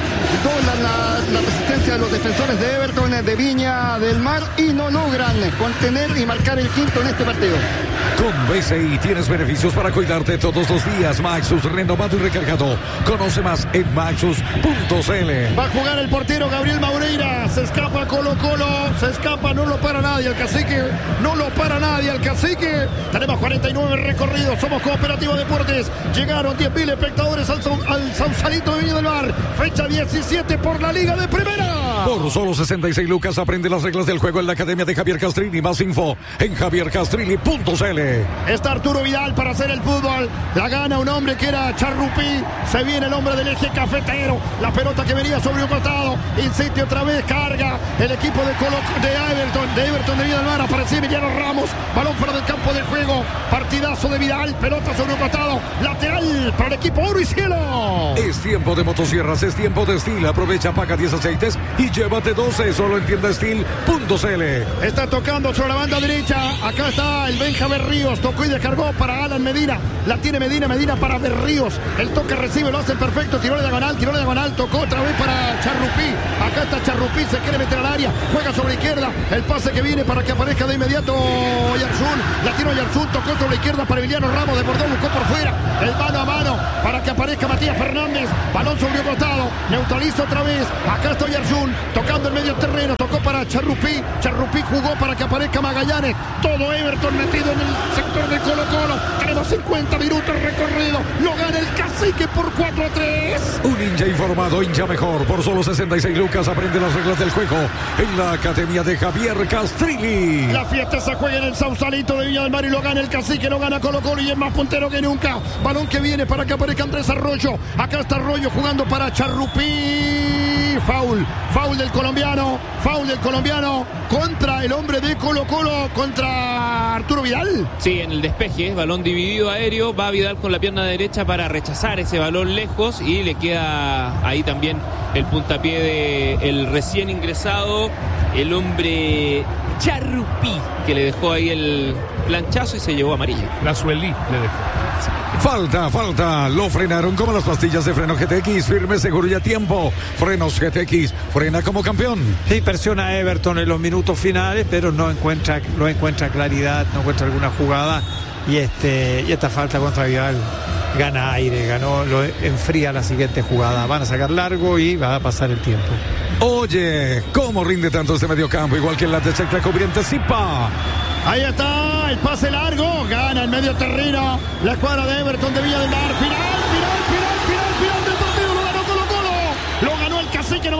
La resistencia de los defensores de Everton, de Viña del Mar, y no logran contener y marcar el quinto en este partido. Con BCI tienes beneficios para cuidarte todos los días. Maxus, renovado y recargado. Conoce más en maxus.cl. Va a jugar el portero Gabriel Maureira. Se escapa Colo-Colo. Se escapa, no lo para nadie el cacique. No lo para nadie el cacique. Tenemos 49 recorridos. Somos Cooperativa Deportes. Llegaron 10.000 espectadores al Sausalito de Viña del Mar. Fecha 17 por la Liga de Primera. Por solo 66 lucas aprende las reglas del juego en la Academia de Javier Castrilli. Más info en javiercastrilli.cl. Está Arturo Vidal para hacer el fútbol. La gana un hombre que era Charrupí. Se viene el hombre del eje cafetero. La pelota que venía sobre un costado. Insiste otra vez, carga el equipo de Everton de Viña del Mar. Aparece Emiliano Ramos. Balón fuera del campo de juego. Partidazo de Vidal. Pelota sobre un costado. Lateral para el equipo Oro y Cielo. Es tiempo de motosierras, es tiempo de Steel. Aprovecha, paga 10 aceites y llévate 12. Solo en tiendasteel.cl. Está tocando sobre la banda derecha. Acá está el Benjamín Ríos. Tocó y descargó para Alan Medina. La tiene Medina para Berríos. El toque recibe, lo hace perfecto. Tiró de diagonal. Tocó otra vez para Charrupí. Acá está Charrupí, se quiere meter al área. Juega sobre la izquierda. El pase que viene para que aparezca de inmediato Yarzún. La tiró Yarzún. Tocó sobre la izquierda para Emiliano Ramos. Desbordó, buscó por fuera. El mano a mano para que aparezca Matías Fernández. Balón sobre un costado. Neutraliza otra vez. Acá está Yarzún. Tocando el medio terreno. Tocó para Charrupí. Charrupí jugó para que aparezca Magallanes. Todo Everton metido en el sector de Colo-Colo. Tenemos 50 minutos recorrido. Lo gana el cacique por 4-3. Un hincha informado, hincha mejor. Por solo 66 lucas aprende las reglas del juego en la Academia de Javier Castrilli. La fiesta se juega en el Sausalito de Viña del Mar y lo gana el cacique, lo gana Colo-Colo y es más puntero que nunca. Balón que viene para que aparezca Andrés Arroyo. Acá está Arroyo jugando para Charrupí. Foul del colombiano contra el hombre de Colo-Colo, contra Arturo Vidal. Sí, en el despeje, balón dividido aéreo, va Vidal con la pierna derecha para rechazar ese balón lejos y le queda ahí también el puntapié del recién ingresado, el hombre Charrupí, que le dejó ahí el planchazo y se llevó amarilla. La Suelí le dejó. Falta, lo frenaron como las pastillas de freno GTX, firme, seguro y a tiempo. Frenos GTX, frena como campeón. Sí, presiona a Everton en los minutos finales, pero no encuentra claridad, no encuentra alguna jugada y esta falta contra Vidal gana aire, lo enfría la siguiente jugada. Van a sacar largo y va a pasar el tiempo. Oye, ¿cómo rinde tanto este mediocampo? Igual que el Latechecla cubriente Zipa. Ahí está, el pase largo, gana el medio terreno, la escuadra de Everton de Viña del Mar, final del partido, lo ganó Colo-Colo, lo ganó el cacique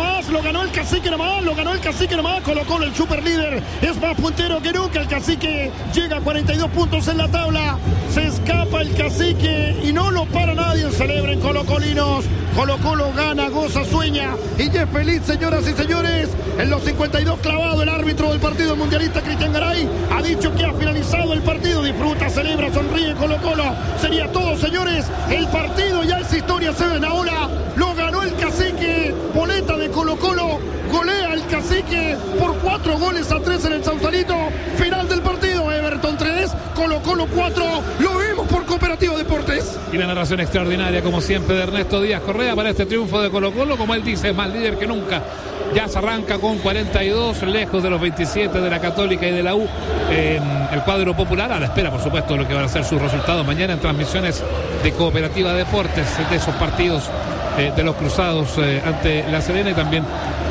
nomás, Colo-Colo el super líder, es más puntero que nunca, el cacique llega a 42 puntos en la tabla, se escapa el cacique y no lo para nadie, celebren colocolinos. Colo-Colo gana, goza, sueña y es feliz, señoras y señores. En los 52 clavado, el árbitro del partido mundialista, Cristian Garay, ha dicho que ha finalizado el partido. Disfruta, celebra, sonríe Colo-Colo. Sería todo, señores. El partido ya es historia, se ven ahora. Lo ganó el cacique. Boleta de Colo-Colo. Golea el cacique por 4-3 en el Sausalito. Final del partido, Everton 3, Colo-Colo 4. Lo vemos por Cooperativa Deportes. Y la narración extraordinaria, como siempre, de Ernesto Díaz Correa para este triunfo de Colo-Colo. Como él dice, es más líder que nunca. Ya se arranca con 42, lejos de los 27 de la Católica y de la U en el cuadro popular, a la espera, por supuesto, de lo que van a ser sus resultados mañana en transmisiones de Cooperativa Deportes, de esos partidos de los cruzados ante La Serena y también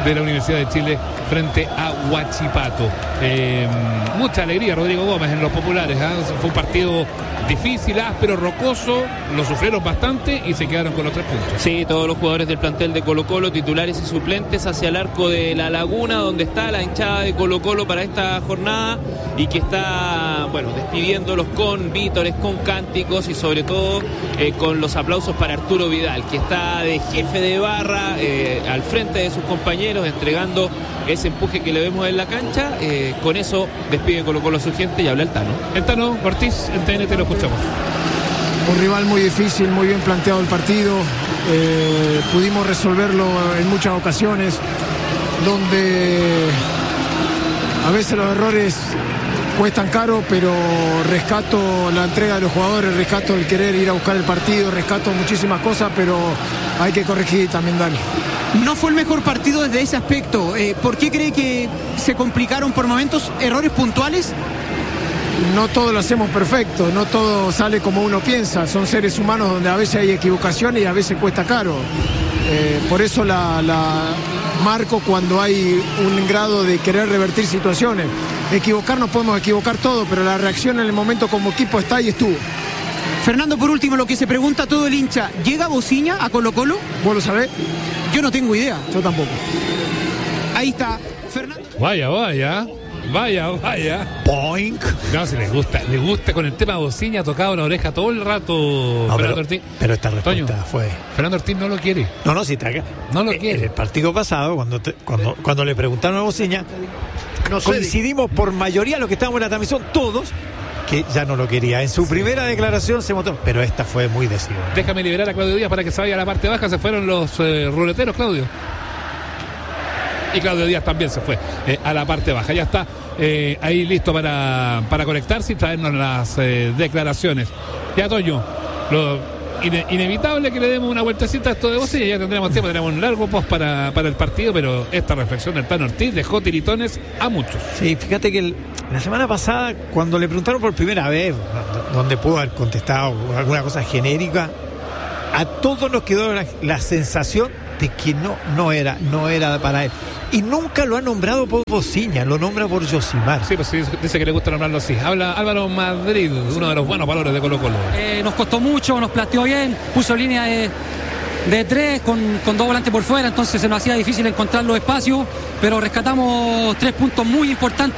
de la Universidad de Chile frente a Huachipato. Mucha alegría, Rodrigo Gómez, en los populares. Fue un partido difícil, áspero, rocoso, lo sufrieron bastante y se quedaron con los 3 puntos. Sí, todos los jugadores del plantel de Colo-Colo, titulares y suplentes, hacia el arco de La Laguna, donde está la hinchada de Colo-Colo para esta jornada y que está, bueno, despidiéndolos con vítores, con cánticos y sobre todo con los aplausos para Arturo Vidal, que está de jefe de barra al frente de sus compañeros, entregando ese empuje que le vemos en la cancha. Con eso despide Colo-Colo a su gente y habla el Tano. El Tano Ortiz, en TNT lo escuchamos. Un rival muy difícil, muy bien planteado el partido. Pudimos resolverlo en muchas ocasiones, donde a veces los errores cuestan caro, pero rescato la entrega de los jugadores, rescato el querer ir a buscar el partido, rescato muchísimas cosas, pero hay que corregir también, Dani. No fue el mejor partido desde ese aspecto. ¿Por qué cree que se complicaron por momentos? ¿Errores puntuales? No todo lo hacemos perfecto, no todo sale como uno piensa. Son seres humanos donde a veces hay equivocaciones y a veces cuesta caro. Por eso la marco cuando hay un grado de querer revertir situaciones. Equivocarnos podemos equivocar todo, pero la reacción en el momento como equipo está y estuvo. Fernando, por último, lo que se pregunta todo el hincha, ¿llega Bociña a Colo-Colo? ¿Vos lo sabés? Yo no tengo idea. Yo tampoco. Ahí está, Fernando. Vaya. Boink. No, si le gusta con el tema Bociña, ha tocado la oreja todo el rato, No, Fernando Ortiz. pero esta respuesta Toño, fue... Fernando Ortiz no lo quiere. No, si está acá. No lo quiere. El partido pasado, cuando le preguntaron a Bociña, coincidimos por mayoría los que estábamos en la transmisión, todos, que ya no lo quería. En su primera declaración se mostró, pero esta fue muy decidida. Déjame liberar a Claudio Díaz para que se vaya a la parte baja. Se fueron los ruleteros, Claudio. Y Claudio Díaz también se fue a la parte baja. Ya está ahí listo para conectarse y traernos las declaraciones. Ya, Toño, lo inevitable que le demos una vueltecita a esto de Bociña. Ya tendremos tiempo, tenemos un largo post para el partido, pero esta reflexión del Tano Ortiz dejó tiritones a muchos. Sí, fíjate que la semana pasada, cuando le preguntaron por primera vez, donde pudo haber contestado alguna cosa genérica, a todos nos quedó la sensación de que no era para él. Y nunca lo ha nombrado por Bociña, lo nombra por Yosimar. Sí, pues sí, dice que le gusta nombrarlo así. Habla Álvaro Madrid, uno de los buenos valores de Colo-Colo. Nos costó mucho, nos planteó bien, puso línea de 3 con 2 volantes por fuera, entonces se nos hacía difícil encontrar los espacios, pero rescatamos 3 puntos muy importantes.